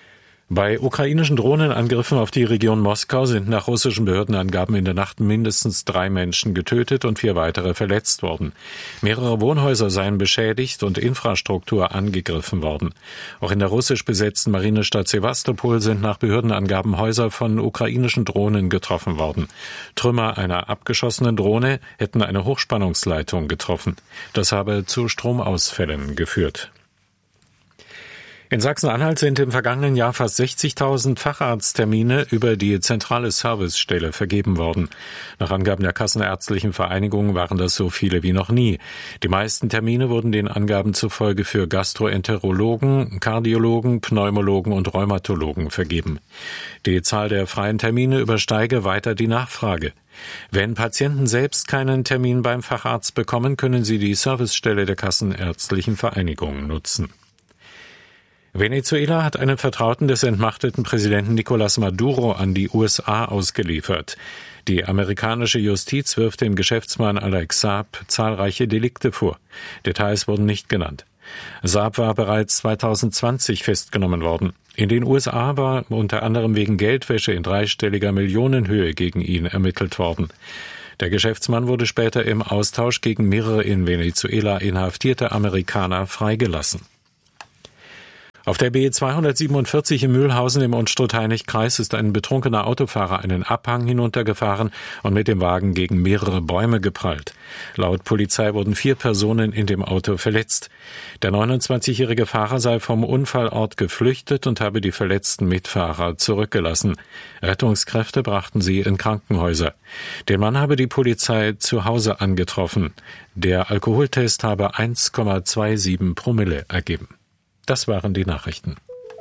Bei ukrainischen Drohnenangriffen auf die Region Moskau sind nach russischen Behördenangaben in der Nacht mindestens drei Menschen getötet und vier weitere verletzt worden. Mehrere Wohnhäuser seien beschädigt und Infrastruktur angegriffen worden. Auch in der russisch besetzten Marinestadt Sewastopol sind nach Behördenangaben Häuser von ukrainischen Drohnen getroffen worden. Trümmer einer abgeschossenen Drohne hätten eine Hochspannungsleitung getroffen. Das habe zu Stromausfällen geführt. In Sachsen-Anhalt sind im vergangenen Jahr fast sechzigtausend Facharzttermine über die zentrale Servicestelle vergeben worden. Nach Angaben der Kassenärztlichen Vereinigung waren das so viele wie noch nie. Die meisten Termine wurden den Angaben zufolge für Gastroenterologen, Kardiologen, Pneumologen und Rheumatologen vergeben. Die Zahl der freien Termine übersteige weiter die Nachfrage. Wenn Patienten selbst keinen Termin beim Facharzt bekommen, können sie die Servicestelle der Kassenärztlichen Vereinigung nutzen. Venezuela hat einen Vertrauten des entmachteten Präsidenten Nicolás Maduro an die U S A ausgeliefert. Die amerikanische Justiz wirft dem Geschäftsmann Alex Saab zahlreiche Delikte vor. Details wurden nicht genannt. Saab war bereits zweitausendzwanzig festgenommen worden. In den U S A war unter anderem wegen Geldwäsche in dreistelliger Millionenhöhe gegen ihn ermittelt worden. Der Geschäftsmann wurde später im Austausch gegen mehrere in Venezuela inhaftierte Amerikaner freigelassen. Auf der B zweihundertsiebenundvierzig in Mühlhausen im Unstrut-Hainich-Kreis ist ein betrunkener Autofahrer einen Abhang hinuntergefahren und mit dem Wagen gegen mehrere Bäume geprallt. Laut Polizei wurden vier Personen in dem Auto verletzt. Der neunundzwanzigjährige Fahrer sei vom Unfallort geflüchtet und habe die verletzten Mitfahrer zurückgelassen. Rettungskräfte brachten sie in Krankenhäuser. Den Mann habe die Polizei zu Hause angetroffen. Der Alkoholtest habe eins Komma siebenundzwanzig Promille ergeben. Das waren die Nachrichten.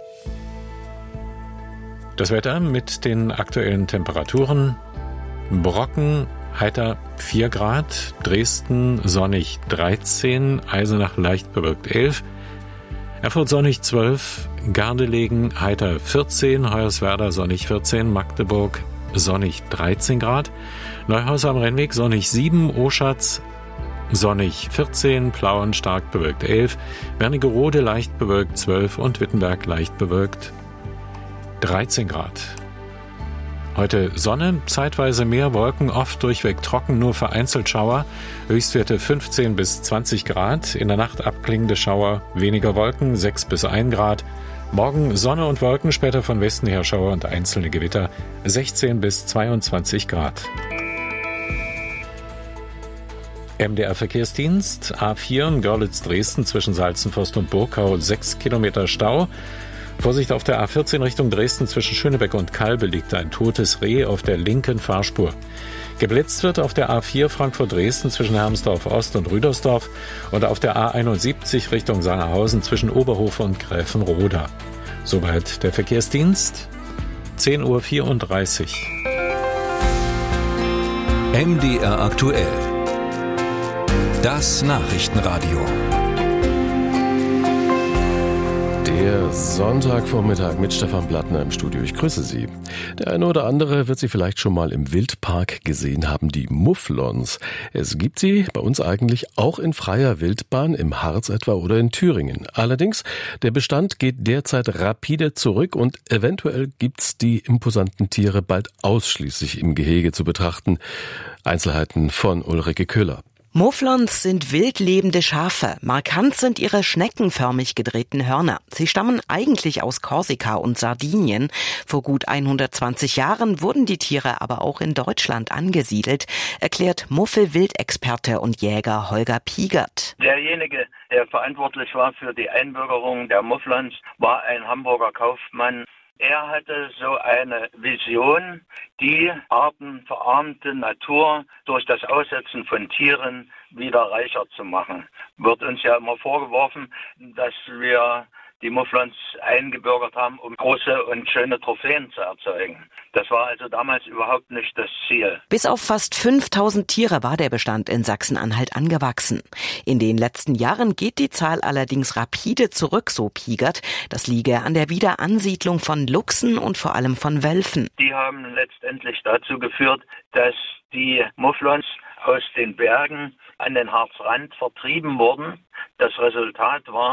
Das Wetter mit den aktuellen Temperaturen. Brocken, heiter vier Grad, Dresden sonnig dreizehn, Eisenach leicht bewölkt elf, Erfurt sonnig zwölf, Gardelegen heiter vierzehn, Hoyerswerda sonnig vierzehn, Magdeburg sonnig dreizehn Grad, Neuhauser am Rennweg sonnig sieben, Oschatz sonnig vierzehn, Plauen stark bewölkt elf, Wernigerode leicht bewölkt zwölf und Wittenberg leicht bewölkt dreizehn Grad. Heute Sonne, zeitweise mehr Wolken, oft durchweg trocken, nur vereinzelt Schauer, Höchstwerte fünfzehn bis zwanzig Grad, in der Nacht abklingende Schauer, weniger Wolken, sechs bis ein Grad, morgen Sonne und Wolken, später von Westen her Schauer und einzelne Gewitter, sechzehn bis zweiundzwanzig Grad. M D R-Verkehrsdienst, A vier in Görlitz-Dresden zwischen Salzenforst und Burkau, sechs Kilometer Stau. Vorsicht auf der A vierzehn Richtung Dresden zwischen Schönebeck und Kalbe liegt ein totes Reh auf der linken Fahrspur. Geblitzt wird auf der A vier Frankfurt-Dresden zwischen Hermsdorf-Ost und Rüdersdorf und auf der A einundsiebzig Richtung Sangerhausen zwischen Oberhofe und Gräfenroda. Soweit der Verkehrsdienst, zehn Uhr vierunddreißig. M D R aktuell. Das Nachrichtenradio. Der Sonntagvormittag mit Stefan Blattner im Studio. Ich grüße Sie. Der eine oder andere wird sie vielleicht schon mal im Wildpark gesehen haben, die Mufflons. Es gibt sie bei uns eigentlich auch in freier Wildbahn, im Harz etwa oder in Thüringen. Allerdings, der Bestand geht derzeit rapide zurück und eventuell gibt's die imposanten Tiere bald ausschließlich im Gehege zu betrachten. Einzelheiten von Ulrike Köhler. Mufflons sind wild lebende Schafe. Markant sind ihre schneckenförmig gedrehten Hörner. Sie stammen eigentlich aus Korsika und Sardinien. Vor gut hundertzwanzig Jahren wurden die Tiere aber auch in Deutschland angesiedelt, erklärt Muffel-Wildexperte und Jäger Holger Piegert. Derjenige, der verantwortlich war für die Einbürgerung der Mufflons, war ein Hamburger Kaufmann. Er hatte so eine Vision, die artenverarmte Natur durch das Aussetzen von Tieren wieder reicher zu machen. Wird uns ja immer vorgeworfen, dass wir die Mufflons eingebürgert haben, um große und schöne Trophäen zu erzeugen. Das war also damals überhaupt nicht das Ziel. Bis auf fast fünftausend Tiere war der Bestand in Sachsen-Anhalt angewachsen. In den letzten Jahren geht die Zahl allerdings rapide zurück, so Piegert. Das liege an der Wiederansiedlung von Luchsen und vor allem von Wölfen. Die haben letztendlich dazu geführt, dass die Mufflons aus den Bergen an den Harzrand vertrieben wurden. Das Resultat war,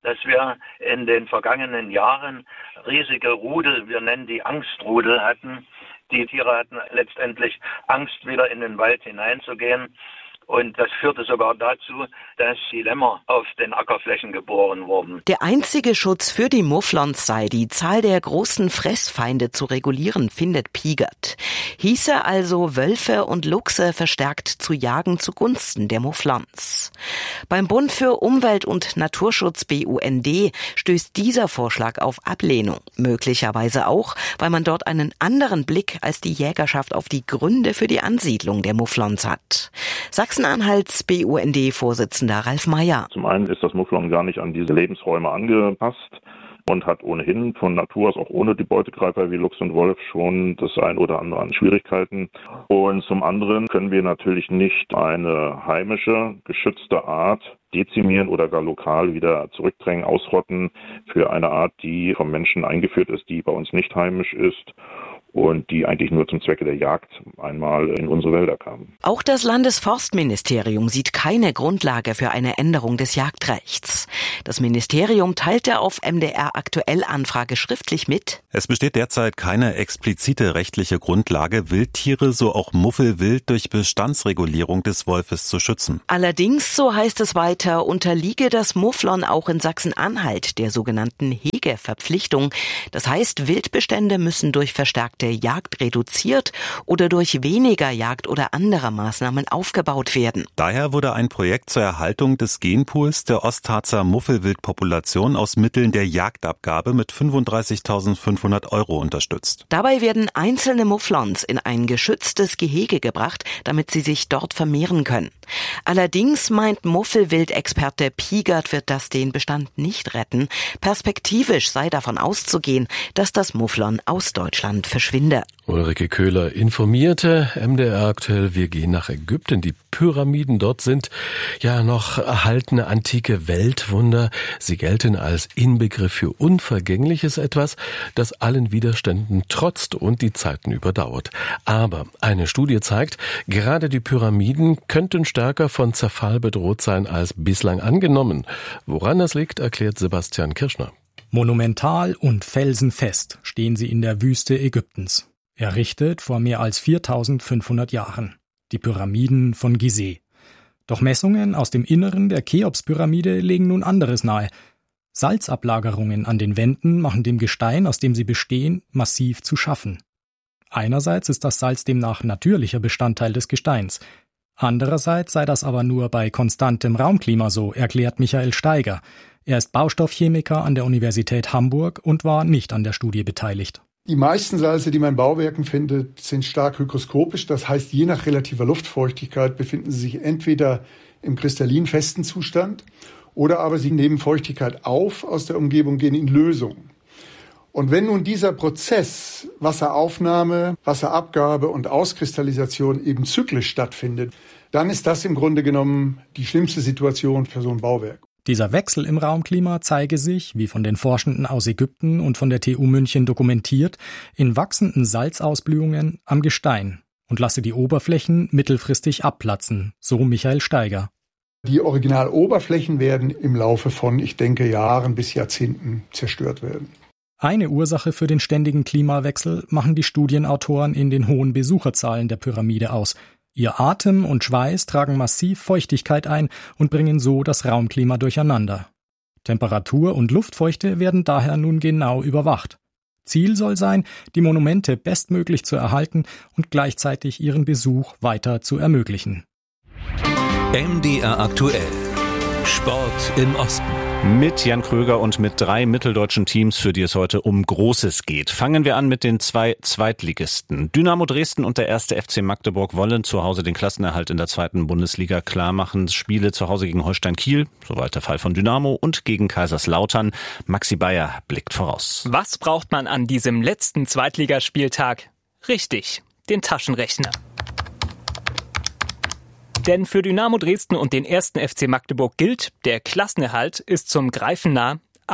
dass wir in den vergangenen Jahren riesige Rudel, wir nennen die Angstrudel, hatten. Die Tiere hatten letztendlich Angst, wieder in den Wald hineinzugehen. Und das führte sogar dazu, dass die Lämmer auf den Ackerflächen geboren wurden. Der einzige Schutz für die Mufflons sei, die Zahl der großen Fressfeinde zu regulieren, findet Piegert. Hieße also, Wölfe und Luchse verstärkt zu jagen zugunsten der Mufflons. Beim Bund für Umwelt und Naturschutz B U N D stößt dieser Vorschlag auf Ablehnung. Möglicherweise auch, weil man dort einen anderen Blick als die Jägerschaft auf die Gründe für die Ansiedlung der Mufflons hat. Sachsen-Anhalts B U N D-Vorsitzender Ralf Meyer. Zum einen ist das Mufflon gar nicht an diese Lebensräume angepasst und hat ohnehin von Natur aus auch ohne die Beutegreifer wie Luchs und Wolf schon das ein oder andere an Schwierigkeiten. Und zum anderen können wir natürlich nicht eine heimische, geschützte Art dezimieren oder gar lokal wieder zurückdrängen, ausrotten für eine Art, die vom Menschen eingeführt ist, die bei uns nicht heimisch ist und die eigentlich nur zum Zwecke der Jagd einmal in unsere Wälder kamen. Auch das Landesforstministerium sieht keine Grundlage für eine Änderung des Jagdrechts. Das Ministerium teilte auf M D R Aktuell Anfrage schriftlich mit: Es besteht derzeit keine explizite rechtliche Grundlage, Wildtiere, so auch Muffelwild, durch Bestandsregulierung des Wolfes zu schützen. Allerdings, so heißt es weiter, unterliege das Mufflon auch in Sachsen-Anhalt der sogenannten Hegeverpflichtung. Das heißt, Wildbestände müssen durch verstärkte Jagd reduziert oder durch weniger Jagd oder andere Maßnahmen aufgebaut werden. Daher wurde ein Projekt zur Erhaltung des Genpools der Ostharzer Muffelwildpopulation aus Mitteln der Jagdabgabe mit fünfunddreißigtausendfünfhundert Euro unterstützt. Dabei werden einzelne Mufflons in ein geschütztes Gehege gebracht, damit sie sich dort vermehren können. Allerdings meint Muffelwildexperte Piegert, wird das den Bestand nicht retten. Perspektivisch sei davon auszugehen, dass das Mufflon aus Deutschland verschwinde. Ulrike Köhler informierte, M D R aktuell, wir gehen nach Ägypten. Die Pyramiden dort sind ja noch erhaltene antike Weltwunder. Sie gelten als Inbegriff für Unvergängliches, etwas, das allen Widerständen trotzt und die Zeiten überdauert. Aber eine Studie zeigt, gerade die Pyramiden könnten stärker von Zerfall bedroht sein als bislang angenommen. Woran das liegt, erklärt Sebastian Kirschner. Monumental und felsenfest stehen sie in der Wüste Ägyptens, errichtet vor mehr als viertausendfünfhundert Jahren, die Pyramiden von Gizeh. Doch Messungen aus dem Inneren der Cheops-Pyramide legen nun anderes nahe. Salzablagerungen an den Wänden machen dem Gestein, aus dem sie bestehen, massiv zu schaffen. Einerseits ist das Salz demnach natürlicher Bestandteil des Gesteins. Andererseits sei das aber nur bei konstantem Raumklima so, erklärt Michael Steiger. Er ist Baustoffchemiker an der Universität Hamburg und war nicht an der Studie beteiligt. Die meisten Salze, die man in Bauwerken findet, sind stark hygroskopisch. Das heißt, je nach relativer Luftfeuchtigkeit befinden sie sich entweder im kristallin festen Zustand oder aber sie nehmen Feuchtigkeit auf aus der Umgebung, gehen in Lösung. Und wenn nun dieser Prozess Wasseraufnahme, Wasserabgabe und Auskristallisation eben zyklisch stattfindet, dann ist das im Grunde genommen die schlimmste Situation für so ein Bauwerk. Dieser Wechsel im Raumklima zeige sich, wie von den Forschenden aus Ägypten und von der T U München dokumentiert, in wachsenden Salzausblühungen am Gestein und lasse die Oberflächen mittelfristig abplatzen, so Michael Steiger. Die Originaloberflächen werden im Laufe von, ich denke, Jahren bis Jahrzehnten zerstört werden. Eine Ursache für den ständigen Klimawechsel machen die Studienautoren in den hohen Besucherzahlen der Pyramide aus. Ihr Atem und Schweiß tragen massiv Feuchtigkeit ein und bringen so das Raumklima durcheinander. Temperatur und Luftfeuchte werden daher nun genau überwacht. Ziel soll sein, die Monumente bestmöglich zu erhalten und gleichzeitig ihren Besuch weiter zu ermöglichen. M D R aktuell. Sport im Osten. Mit Jan Kröger und mit drei mitteldeutschen Teams, für die es heute um Großes geht. Fangen wir an mit den zwei Zweitligisten. Dynamo Dresden und der erste F C Magdeburg wollen zu Hause den Klassenerhalt in der zweiten Bundesliga klarmachen. Spiele zu Hause gegen Holstein Kiel, soweit der Fall von Dynamo, und gegen Kaiserslautern. Maxi Bayer blickt voraus. Was braucht man an diesem letzten Zweitligaspieltag? Richtig, den Taschenrechner. Denn für Dynamo Dresden und den ersten F C Magdeburg gilt, der Klassenerhalt ist zum Greifen nah, aber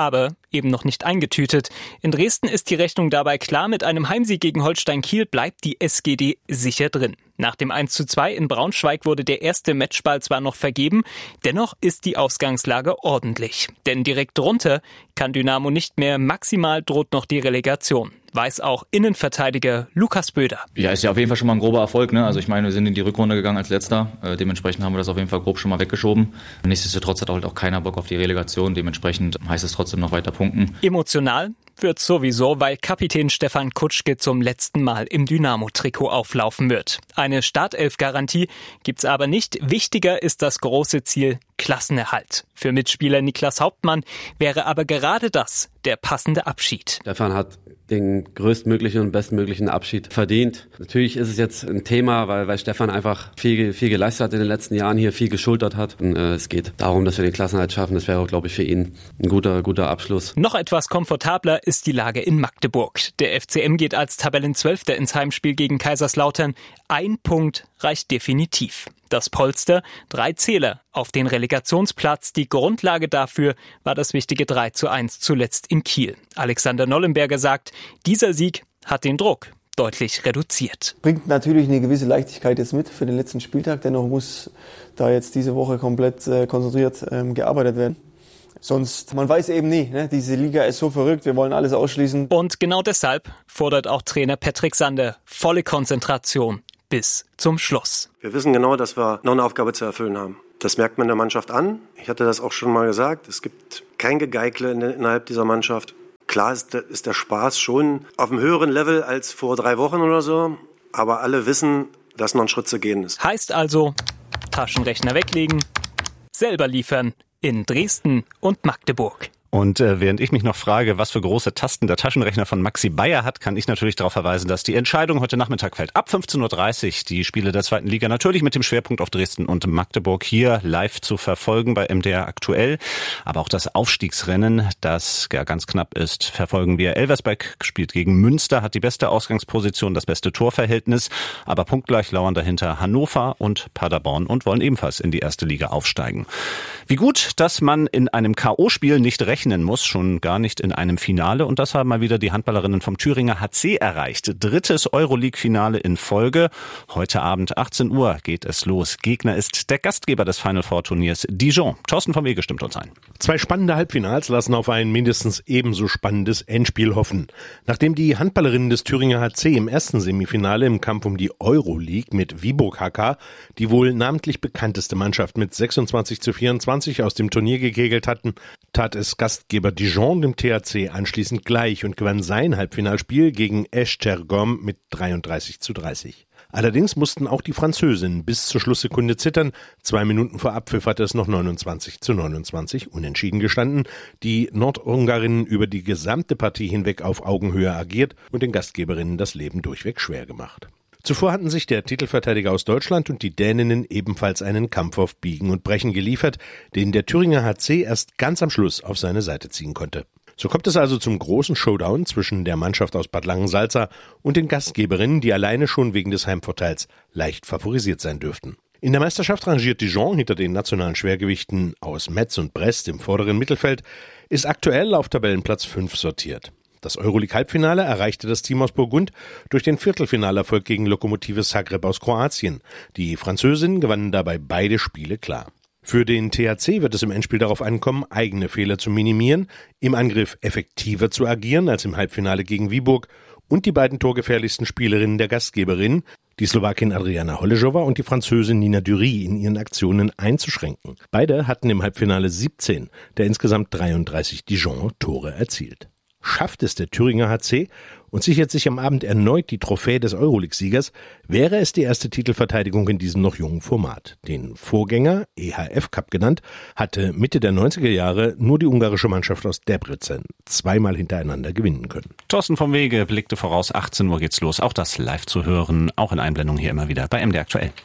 eben noch nicht eingetütet. In Dresden ist die Rechnung dabei klar. Mit einem Heimsieg gegen Holstein Kiel bleibt die S G D sicher drin. Nach dem eins zu zwei in Braunschweig wurde der erste Matchball zwar noch vergeben, dennoch ist die Ausgangslage ordentlich. Denn direkt drunter kann Dynamo nicht mehr, maximal droht noch die Relegation. Weiß auch Innenverteidiger Lukas Böder. Ja, ist ja auf jeden Fall schon mal ein grober Erfolg, ne? Also ich meine, wir sind in die Rückrunde gegangen als Letzter. Äh, dementsprechend haben wir das auf jeden Fall grob schon mal weggeschoben. Nichtsdestotrotz hat halt auch keiner Bock auf die Relegation. Dementsprechend heißt es trotzdem noch weiter punkten. Emotional wird sowieso, weil Kapitän Stefan Kutschke zum letzten Mal im Dynamo-Trikot auflaufen wird. Eine Startelf-Garantie gibt's aber nicht. Wichtiger ist das große Ziel Klassenerhalt. Für Mitspieler Niklas Hauptmann wäre aber gerade das der passende Abschied. Stefan hat den größtmöglichen und bestmöglichen Abschied verdient. Natürlich ist es jetzt ein Thema, weil, weil Stefan einfach viel, viel geleistet hat in den letzten Jahren, hier viel geschultert hat. Und, äh, es geht darum, dass wir den Klassenerhalt schaffen. Das wäre, glaube ich, für ihn ein guter, guter Abschluss. Noch etwas komfortabler ist die Lage in Magdeburg. Der F C M geht als Tabellenzwölfter ins Heimspiel gegen Kaiserslautern. Ein Punkt reicht definitiv. Das Polster, drei Zähler auf den Relegationsplatz. Die Grundlage dafür war das wichtige drei zu eins zuletzt in Kiel. Alexander Nollenberger sagt, dieser Sieg hat den Druck deutlich reduziert. Bringt natürlich eine gewisse Leichtigkeit jetzt mit für den letzten Spieltag. Dennoch muss da jetzt diese Woche komplett äh, konzentriert ähm, gearbeitet werden. Sonst, man weiß eben nie, ne? Diese Liga ist so verrückt, wir wollen alles ausschließen. Und genau deshalb fordert auch Trainer Patrick Sander volle Konzentration bis zum Schluss. Wir wissen genau, dass wir noch eine Aufgabe zu erfüllen haben. Das merkt man der Mannschaft an. Ich hatte das auch schon mal gesagt. Es gibt kein Gegeikle innerhalb dieser Mannschaft. Klar ist der, ist der Spaß schon auf einem höheren Level als vor drei Wochen oder so. Aber alle wissen, dass noch ein Schritt zu gehen ist. Heißt also, Taschenrechner weglegen, selber liefern in Dresden und Magdeburg. Und äh, während ich mich noch frage, was für große Tasten der Taschenrechner von Maxi Bayer hat, kann ich natürlich darauf verweisen, dass die Entscheidung heute Nachmittag fällt. Ab fünfzehn Uhr dreißig die Spiele der zweiten Liga, natürlich mit dem Schwerpunkt auf Dresden und Magdeburg, hier live zu verfolgen bei M D R aktuell. Aber auch das Aufstiegsrennen, das ja ganz knapp ist, verfolgen wir. Elversberg spielt gegen Münster, hat die beste Ausgangsposition, das beste Torverhältnis, aber punktgleich lauern dahinter Hannover und Paderborn und wollen ebenfalls in die erste Liga aufsteigen. Wie gut, dass man in einem K O-Spiel nicht rechnen muss, schon gar nicht in einem Finale. Und das haben mal wieder die Handballerinnen vom Thüringer H C erreicht. Drittes Euroleague-Finale in Folge. Heute Abend achtzehn Uhr geht es los. Gegner ist der Gastgeber des Final Four Turniers, Dijon. Thorsten vom Wege stimmt uns ein. Zwei spannende Halbfinals lassen auf ein mindestens ebenso spannendes Endspiel hoffen. Nachdem die Handballerinnen des Thüringer H C im ersten Semifinale im Kampf um die Euroleague mit Viborg H K die wohl namentlich bekannteste Mannschaft mit sechsundzwanzig zu vierundzwanzig aus dem Turnier gekegelt hatten, tat es Gastgeber Dijon dem T H C anschließend gleich und gewann sein Halbfinalspiel gegen Esztergom mit dreiunddreißig zu dreißig. Allerdings mussten auch die Französinnen bis zur Schlusssekunde zittern. Zwei Minuten vor Abpfiff hatte es noch neunundzwanzig zu neunundzwanzig unentschieden gestanden. Die Nordungarinnen über die gesamte Partie hinweg auf Augenhöhe agiert und den Gastgeberinnen das Leben durchweg schwer gemacht. Zuvor hatten sich der Titelverteidiger aus Deutschland und die Däninnen ebenfalls einen Kampf auf Biegen und Brechen geliefert, den der Thüringer H C erst ganz am Schluss auf seine Seite ziehen konnte. So kommt es also zum großen Showdown zwischen der Mannschaft aus Bad Langensalza und den Gastgeberinnen, die alleine schon wegen des Heimvorteils leicht favorisiert sein dürften. In der Meisterschaft rangiert Dijon hinter den nationalen Schwergewichten aus Metz und Brest im vorderen Mittelfeld, ist aktuell auf Tabellenplatz fünf sortiert. Das Euroleague-Halbfinale erreichte das Team aus Burgund durch den Viertelfinalerfolg gegen Lokomotive Zagreb aus Kroatien. Die Französinnen gewannen dabei beide Spiele klar. Für den T H C wird es im Endspiel darauf ankommen, eigene Fehler zu minimieren, im Angriff effektiver zu agieren als im Halbfinale gegen Viborg und die beiden torgefährlichsten Spielerinnen der Gastgeberin, die Slowakin Adriana Holešová und die Französin Nina Dury, in ihren Aktionen einzuschränken. Beide hatten im Halbfinale siebzehn der insgesamt dreiunddreißig Dijon-Tore erzielt. Schafft es der Thüringer H C und sichert sich am Abend erneut die Trophäe des Euroleague-Siegers, wäre es die erste Titelverteidigung in diesem noch jungen Format. Den Vorgänger, E H F Cup genannt, hatte Mitte der neunziger Jahre nur die ungarische Mannschaft aus Debrecen zweimal hintereinander gewinnen können. Thorsten vom Wege blickte voraus, achtzehn Uhr geht's los. Auch das live zu hören, auch in Einblendung hier immer wieder bei M D R aktuell.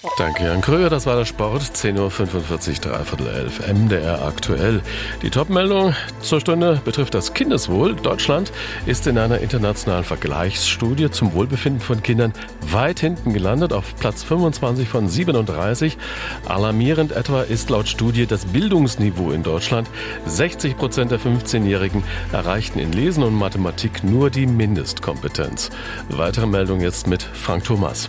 Danke, Jan Kröger. Das war der Sport. zehn Uhr fünfundvierzig, dreiviertel elf. M D R aktuell. Die Top-Meldung zur Stunde betrifft das Kindeswohl. Deutschland ist in einer internationalen Vergleichsstudie zum Wohlbefinden von Kindern weit hinten gelandet, auf Platz fünfundzwanzig von siebenunddreißig. Alarmierend etwa ist laut Studie das Bildungsniveau in Deutschland. sechzig Prozent der fünfzehnjährigen erreichten in Lesen und Mathematik nur die Mindestkompetenz. Weitere Meldung jetzt mit Frank Thomas.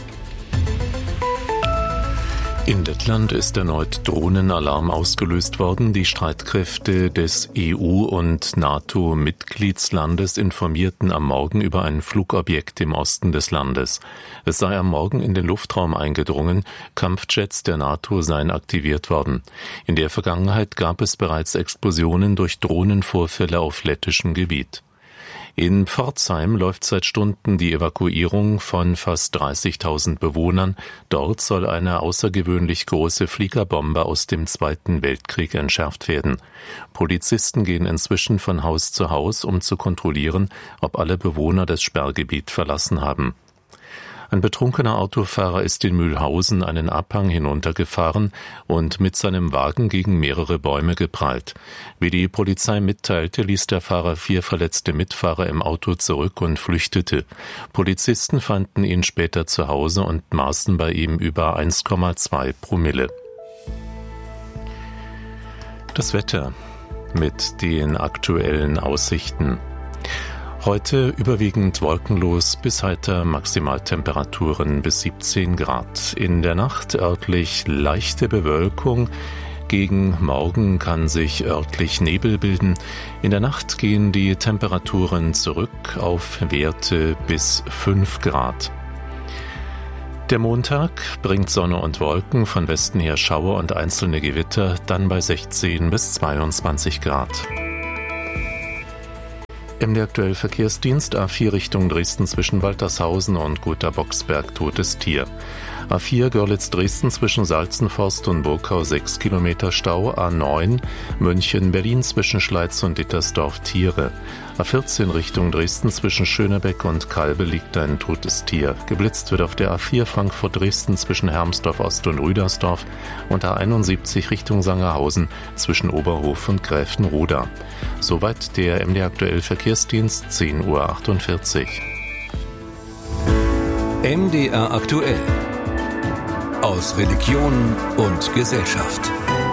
In Lettland ist erneut Drohnenalarm ausgelöst worden. Die Streitkräfte des E U- und NATO-Mitgliedslandes informierten am Morgen über ein Flugobjekt im Osten des Landes. Es sei am Morgen in den Luftraum eingedrungen. Kampfjets der NATO seien aktiviert worden. In der Vergangenheit gab es bereits Explosionen durch Drohnenvorfälle auf lettischem Gebiet. In Pforzheim läuft seit Stunden die Evakuierung von fast dreißigtausend Bewohnern. Dort soll eine außergewöhnlich große Fliegerbombe aus dem Zweiten Weltkrieg entschärft werden. Polizisten gehen inzwischen von Haus zu Haus, um zu kontrollieren, ob alle Bewohner das Sperrgebiet verlassen haben. Ein betrunkener Autofahrer ist in Mühlhausen einen Abhang hinuntergefahren und mit seinem Wagen gegen mehrere Bäume geprallt. Wie die Polizei mitteilte, ließ der Fahrer vier verletzte Mitfahrer im Auto zurück und flüchtete. Polizisten fanden ihn später zu Hause und maßen bei ihm über eins Komma zwei Promille. Das Wetter mit den aktuellen Aussichten. Heute überwiegend wolkenlos bis heiter, Maximaltemperaturen bis siebzehn Grad. In der Nacht örtlich leichte Bewölkung. Gegen Morgen kann sich örtlich Nebel bilden. In der Nacht gehen die Temperaturen zurück auf Werte bis fünf Grad. Der Montag bringt Sonne und Wolken, von Westen her Schauer und einzelne Gewitter, dann bei sechzehn bis zweiundzwanzig Grad. M D aktuell Verkehrsdienst A vier Richtung Dresden zwischen Waltershausen und Guter Boxberg totes Tier. A vier Görlitz-Dresden zwischen Salzenforst und Burkau sechs Kilometer Stau. A neun München-Berlin zwischen Schleiz und Dittersdorf Tiere. A vierzehn Richtung Dresden zwischen Schönebeck und Kalbe liegt ein totes Tier. Geblitzt wird auf der A vier Frankfurt-Dresden zwischen Hermsdorf Ost und Rüdersdorf und A einundsiebzig Richtung Sangerhausen zwischen Oberhof und Gräfenroda. Soweit der M D aktuell Verkehrsdienst, zehn Uhr achtundvierzig. M D R aktuell. Aus Religion und Gesellschaft.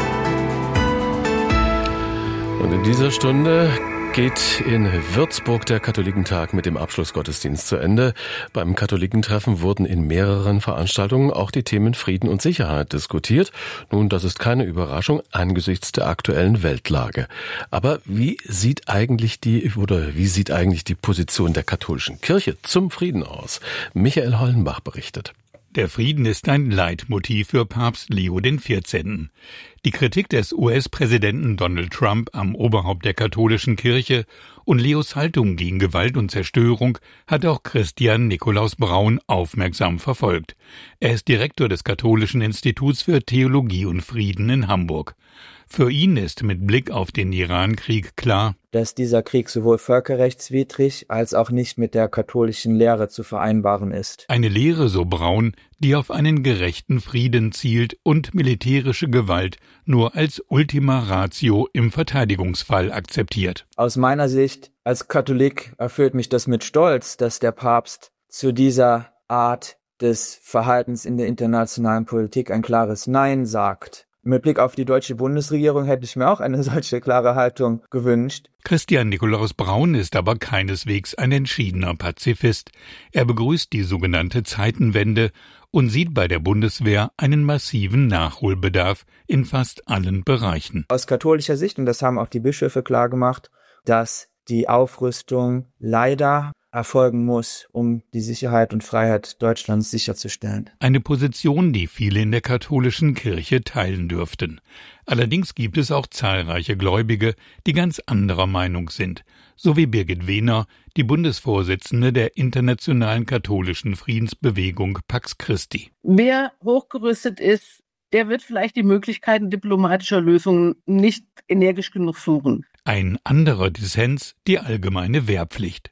Und in dieser Stunde geht in Würzburg der Katholikentag mit dem Abschlussgottesdienst zu Ende. Beim Katholikentreffen wurden in mehreren Veranstaltungen auch die Themen Frieden und Sicherheit diskutiert. Nun, das ist keine Überraschung angesichts der aktuellen Weltlage. Aber wie sieht eigentlich die, oder wie sieht eigentlich die Position der katholischen Kirche zum Frieden aus? Michael Hollenbach berichtet. Der Frieden ist ein Leitmotiv für Papst Leo der vierzehnte. Die Kritik des U S-Präsidenten Donald Trump am Oberhaupt der katholischen Kirche und Leos Haltung gegen Gewalt und Zerstörung hat auch Christian Nikolaus Braun aufmerksam verfolgt. Er ist Direktor des Katholischen Instituts für Theologie und Frieden in Hamburg. Für ihn ist mit Blick auf den Irankrieg klar, dass dieser Krieg sowohl völkerrechtswidrig als auch nicht mit der katholischen Lehre zu vereinbaren ist. Eine Lehre, so Braun, die auf einen gerechten Frieden zielt und militärische Gewalt nur als Ultima Ratio im Verteidigungsfall akzeptiert. Aus meiner Sicht als Katholik erfüllt mich das mit Stolz, dass der Papst zu dieser Art des Verhaltens in der internationalen Politik ein klares Nein sagt. Mit Blick auf die deutsche Bundesregierung hätte ich mir auch eine solche klare Haltung gewünscht. Christian Nikolaus Braun ist aber keineswegs ein entschiedener Pazifist. Er begrüßt die sogenannte Zeitenwende und sieht bei der Bundeswehr einen massiven Nachholbedarf in fast allen Bereichen. Aus katholischer Sicht, und das haben auch die Bischöfe klargemacht, dass die Aufrüstung leider erfolgen muss, um die Sicherheit und Freiheit Deutschlands sicherzustellen. Eine Position, die viele in der katholischen Kirche teilen dürften. Allerdings gibt es auch zahlreiche Gläubige, die ganz anderer Meinung sind, so wie Birgit Wehner, die Bundesvorsitzende der Internationalen Katholischen Friedensbewegung Pax Christi. Wer hochgerüstet ist, der wird vielleicht die Möglichkeiten diplomatischer Lösungen nicht energisch genug suchen. Ein anderer Dissens, die allgemeine Wehrpflicht.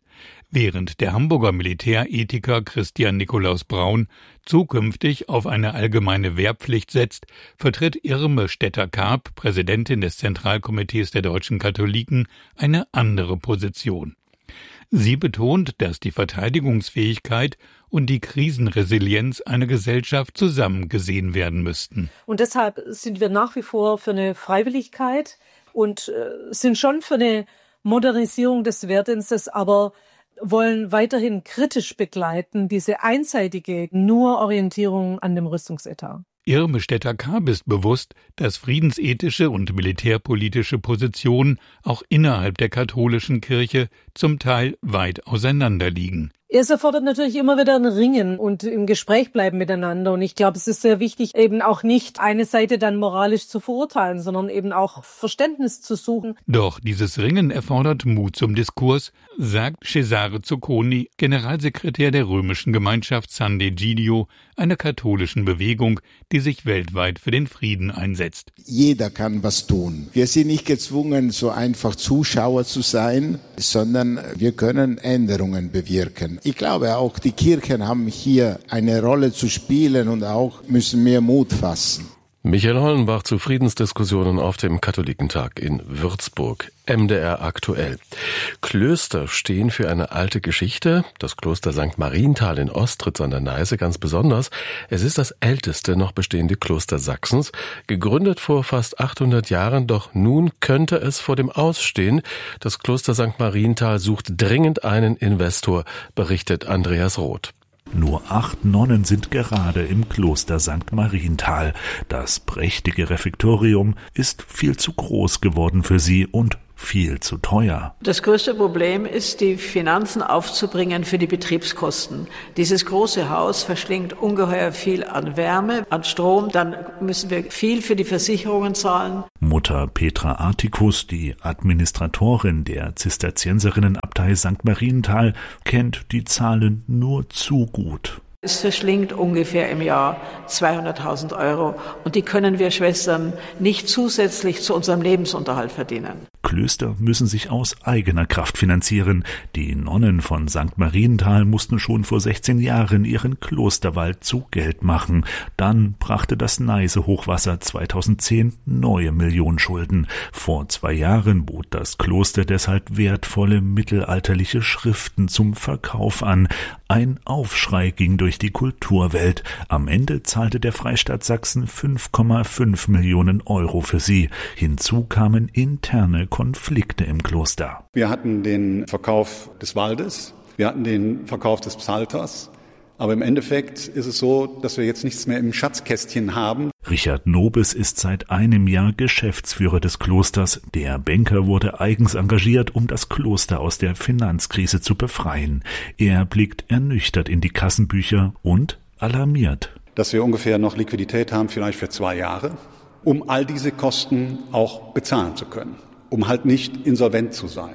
Während der Hamburger Militärethiker Christian Nikolaus Braun zukünftig auf eine allgemeine Wehrpflicht setzt, vertritt Irme Stetter-Karp, Präsidentin des Zentralkomitees der deutschen Katholiken, eine andere Position. Sie betont, dass die Verteidigungsfähigkeit und die Krisenresilienz einer Gesellschaft zusammen gesehen werden müssten. Und deshalb sind wir nach wie vor für eine Freiwilligkeit und äh, sind schon für eine Modernisierung des Wehrdienstes, aber wollen weiterhin kritisch begleiten, diese einseitige nur Orientierung an dem Rüstungsetat. Irme Stetter-Karp ist bewusst, dass friedensethische und militärpolitische Positionen auch innerhalb der katholischen Kirche zum Teil weit auseinanderliegen. Es erfordert natürlich immer wieder ein Ringen und im Gespräch bleiben miteinander. Und ich glaube, es ist sehr wichtig, eben auch nicht eine Seite dann moralisch zu verurteilen, sondern eben auch Verständnis zu suchen. Doch dieses Ringen erfordert Mut zum Diskurs, sagt Cesare Zucconi, Generalsekretär der römischen Gemeinschaft San Degidio, einer katholischen Bewegung, die sich weltweit für den Frieden einsetzt. Jeder kann was tun. Wir sind nicht gezwungen, so einfach Zuschauer zu sein, sondern wir können Änderungen bewirken. Ich glaube, auch die Kirchen haben hier eine Rolle zu spielen und auch müssen mehr Mut fassen. Michael Hollenbach zu Friedensdiskussionen auf dem Katholikentag in Würzburg. M D R aktuell. Klöster stehen für eine alte Geschichte. Das Kloster Sankt Marienthal in Ostritz an der Neiße ganz besonders. Es ist das älteste noch bestehende Kloster Sachsens, gegründet vor fast achthundert Jahren, doch nun könnte es vor dem Ausstehen. Das Kloster Sankt Marienthal sucht dringend einen Investor, berichtet Andreas Roth. Nur acht Nonnen sind gerade im Kloster Sankt Marienthal. Das prächtige Refektorium ist viel zu groß geworden für sie und viel zu teuer. Das größte Problem ist, die Finanzen aufzubringen für die Betriebskosten. Dieses große Haus verschlingt ungeheuer viel an Wärme, an Strom. Dann müssen wir viel für die Versicherungen zahlen. Mutter Petra Artikus, die Administratorin der Zisterzienserinnenabtei Sankt Marienthal, kennt die Zahlen nur zu gut. Es verschlingt ungefähr im Jahr zweihunderttausend Euro und die können wir Schwestern nicht zusätzlich zu unserem Lebensunterhalt verdienen. Klöster müssen sich aus eigener Kraft finanzieren. Die Nonnen von Sankt Marienthal mussten schon vor sechzehn Jahren ihren Klosterwald zu Geld machen. Dann brachte das Neiße-Hochwasser zweitausendzehn neue Millionenschulden. Vor zwei Jahren bot das Kloster deshalb wertvolle mittelalterliche Schriften zum Verkauf an. Ein Aufschrei ging durch die Kulturwelt. Am Ende zahlte der Freistaat Sachsen fünf Komma fünf Millionen Euro für sie. Hinzu kamen interne Konflikte im Kloster. Wir hatten den Verkauf des Waldes, wir hatten den Verkauf des Psalters, aber im Endeffekt ist es so, dass wir jetzt nichts mehr im Schatzkästchen haben. Richard Nobes ist seit einem Jahr Geschäftsführer des Klosters. Der Banker wurde eigens engagiert, um das Kloster aus der Finanzkrise zu befreien. Er blickt ernüchtert in die Kassenbücher und alarmiert. Dass wir ungefähr noch Liquidität haben, vielleicht für zwei Jahre, um all diese Kosten auch bezahlen zu können, um halt nicht insolvent zu sein.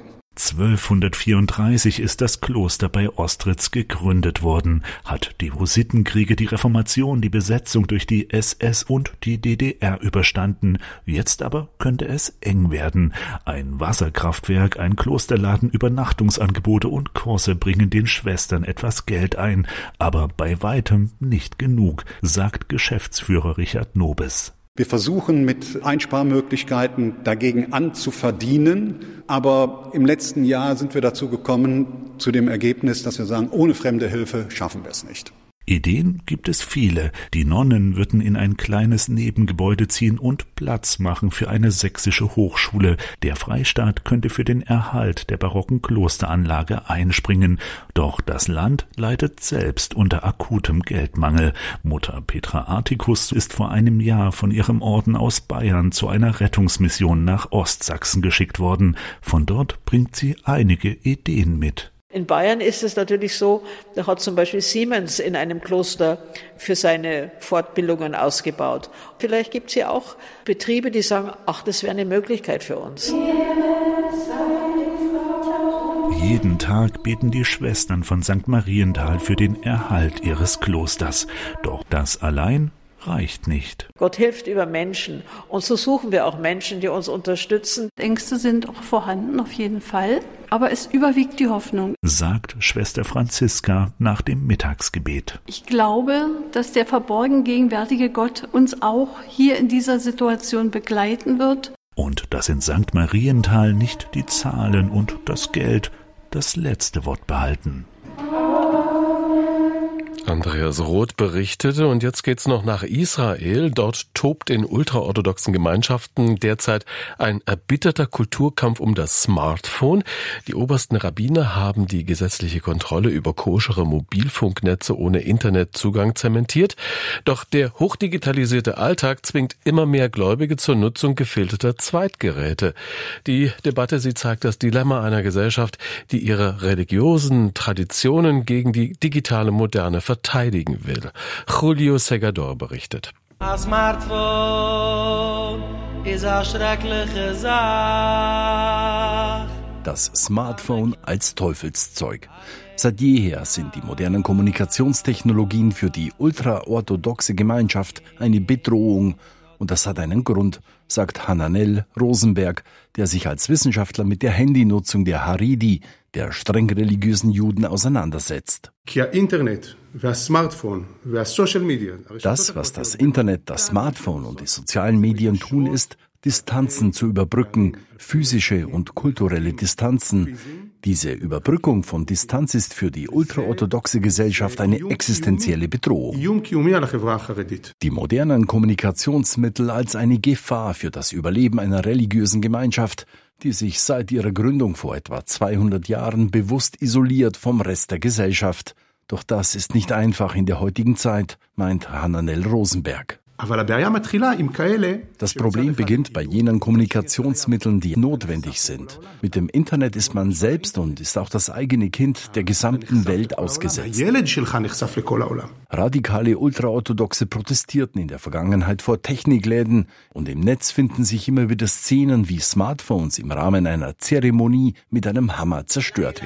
zwölfhundertvierunddreißig ist das Kloster bei Ostritz gegründet worden, hat die Hussitenkriege, die Reformation, die Besetzung durch die S S und die D D R überstanden. Jetzt aber könnte es eng werden. Ein Wasserkraftwerk, ein Klosterladen, Übernachtungsangebote und Kurse bringen den Schwestern etwas Geld ein, aber bei weitem nicht genug, sagt Geschäftsführer Richard Nobes. Wir versuchen mit Einsparmöglichkeiten dagegen anzuverdienen, aber im letzten Jahr sind wir dazu gekommen, zu dem Ergebnis, dass wir sagen, ohne fremde Hilfe schaffen wir es nicht. Ideen gibt es viele. Die Nonnen würden in ein kleines Nebengebäude ziehen und Platz machen für eine sächsische Hochschule. Der Freistaat könnte für den Erhalt der barocken Klosteranlage einspringen. Doch das Land leidet selbst unter akutem Geldmangel. Mutter Petra Artikus ist vor einem Jahr von ihrem Orden aus Bayern zu einer Rettungsmission nach Ostsachsen geschickt worden. Von dort bringt sie einige Ideen mit. In Bayern ist es natürlich so, da hat zum Beispiel Siemens in einem Kloster für seine Fortbildungen ausgebaut. Vielleicht gibt es ja auch Betriebe, die sagen, ach, das wäre eine Möglichkeit für uns. Jeden Tag beten die Schwestern von Sankt Marienthal für den Erhalt ihres Klosters. Doch das allein reicht nicht. Gott hilft über Menschen und so suchen wir auch Menschen, die uns unterstützen. Ängste sind auch vorhanden, auf jeden Fall, aber es überwiegt die Hoffnung, sagt Schwester Franziska nach dem Mittagsgebet. Ich glaube, dass der verborgen gegenwärtige Gott uns auch hier in dieser Situation begleiten wird. Und dass in Sankt Marienthal nicht die Zahlen und das Geld das letzte Wort behalten. Andreas Roth berichtete und jetzt geht's noch nach Israel. Dort tobt in ultraorthodoxen Gemeinschaften derzeit ein erbitterter Kulturkampf um das Smartphone. Die obersten Rabbiner haben die gesetzliche Kontrolle über koschere Mobilfunknetze ohne Internetzugang zementiert. Doch der hochdigitalisierte Alltag zwingt immer mehr Gläubige zur Nutzung gefilterter Zweitgeräte. Die Debatte, sie zeigt das Dilemma einer Gesellschaft, die ihre religiösen Traditionen gegen die digitale Moderne verteidigen will. Julio Segador berichtet. Das Smartphone ist eine schreckliche Sache. Das Smartphone als Teufelszeug. Seit jeher sind die modernen Kommunikationstechnologien für die ultraorthodoxe Gemeinschaft eine Bedrohung. Und das hat einen Grund, sagt Hananel Rosenberg, der sich als Wissenschaftler mit der Handynutzung der Haredi, der streng religiösen Juden, auseinandersetzt. Das, was das Internet, das Smartphone und die sozialen Medien tun, ist, Distanzen zu überbrücken, physische und kulturelle Distanzen. Diese Überbrückung von Distanz ist für die ultraorthodoxe Gesellschaft eine existenzielle Bedrohung. Die modernen Kommunikationsmittel als eine Gefahr für das Überleben einer religiösen Gemeinschaft, die sich seit ihrer Gründung vor etwa zweihundert Jahren bewusst isoliert vom Rest der Gesellschaft. Doch das ist nicht einfach in der heutigen Zeit, meint Hananel Rosenberg. Das Problem beginnt bei jenen Kommunikationsmitteln, die notwendig sind. Mit dem Internet ist man selbst und ist auch das eigene Kind der gesamten Welt ausgesetzt. Radikale Ultraorthodoxe protestierten in der Vergangenheit vor Technikläden und im Netz finden sich immer wieder Szenen, wie Smartphones im Rahmen einer Zeremonie mit einem Hammer zerstört werden.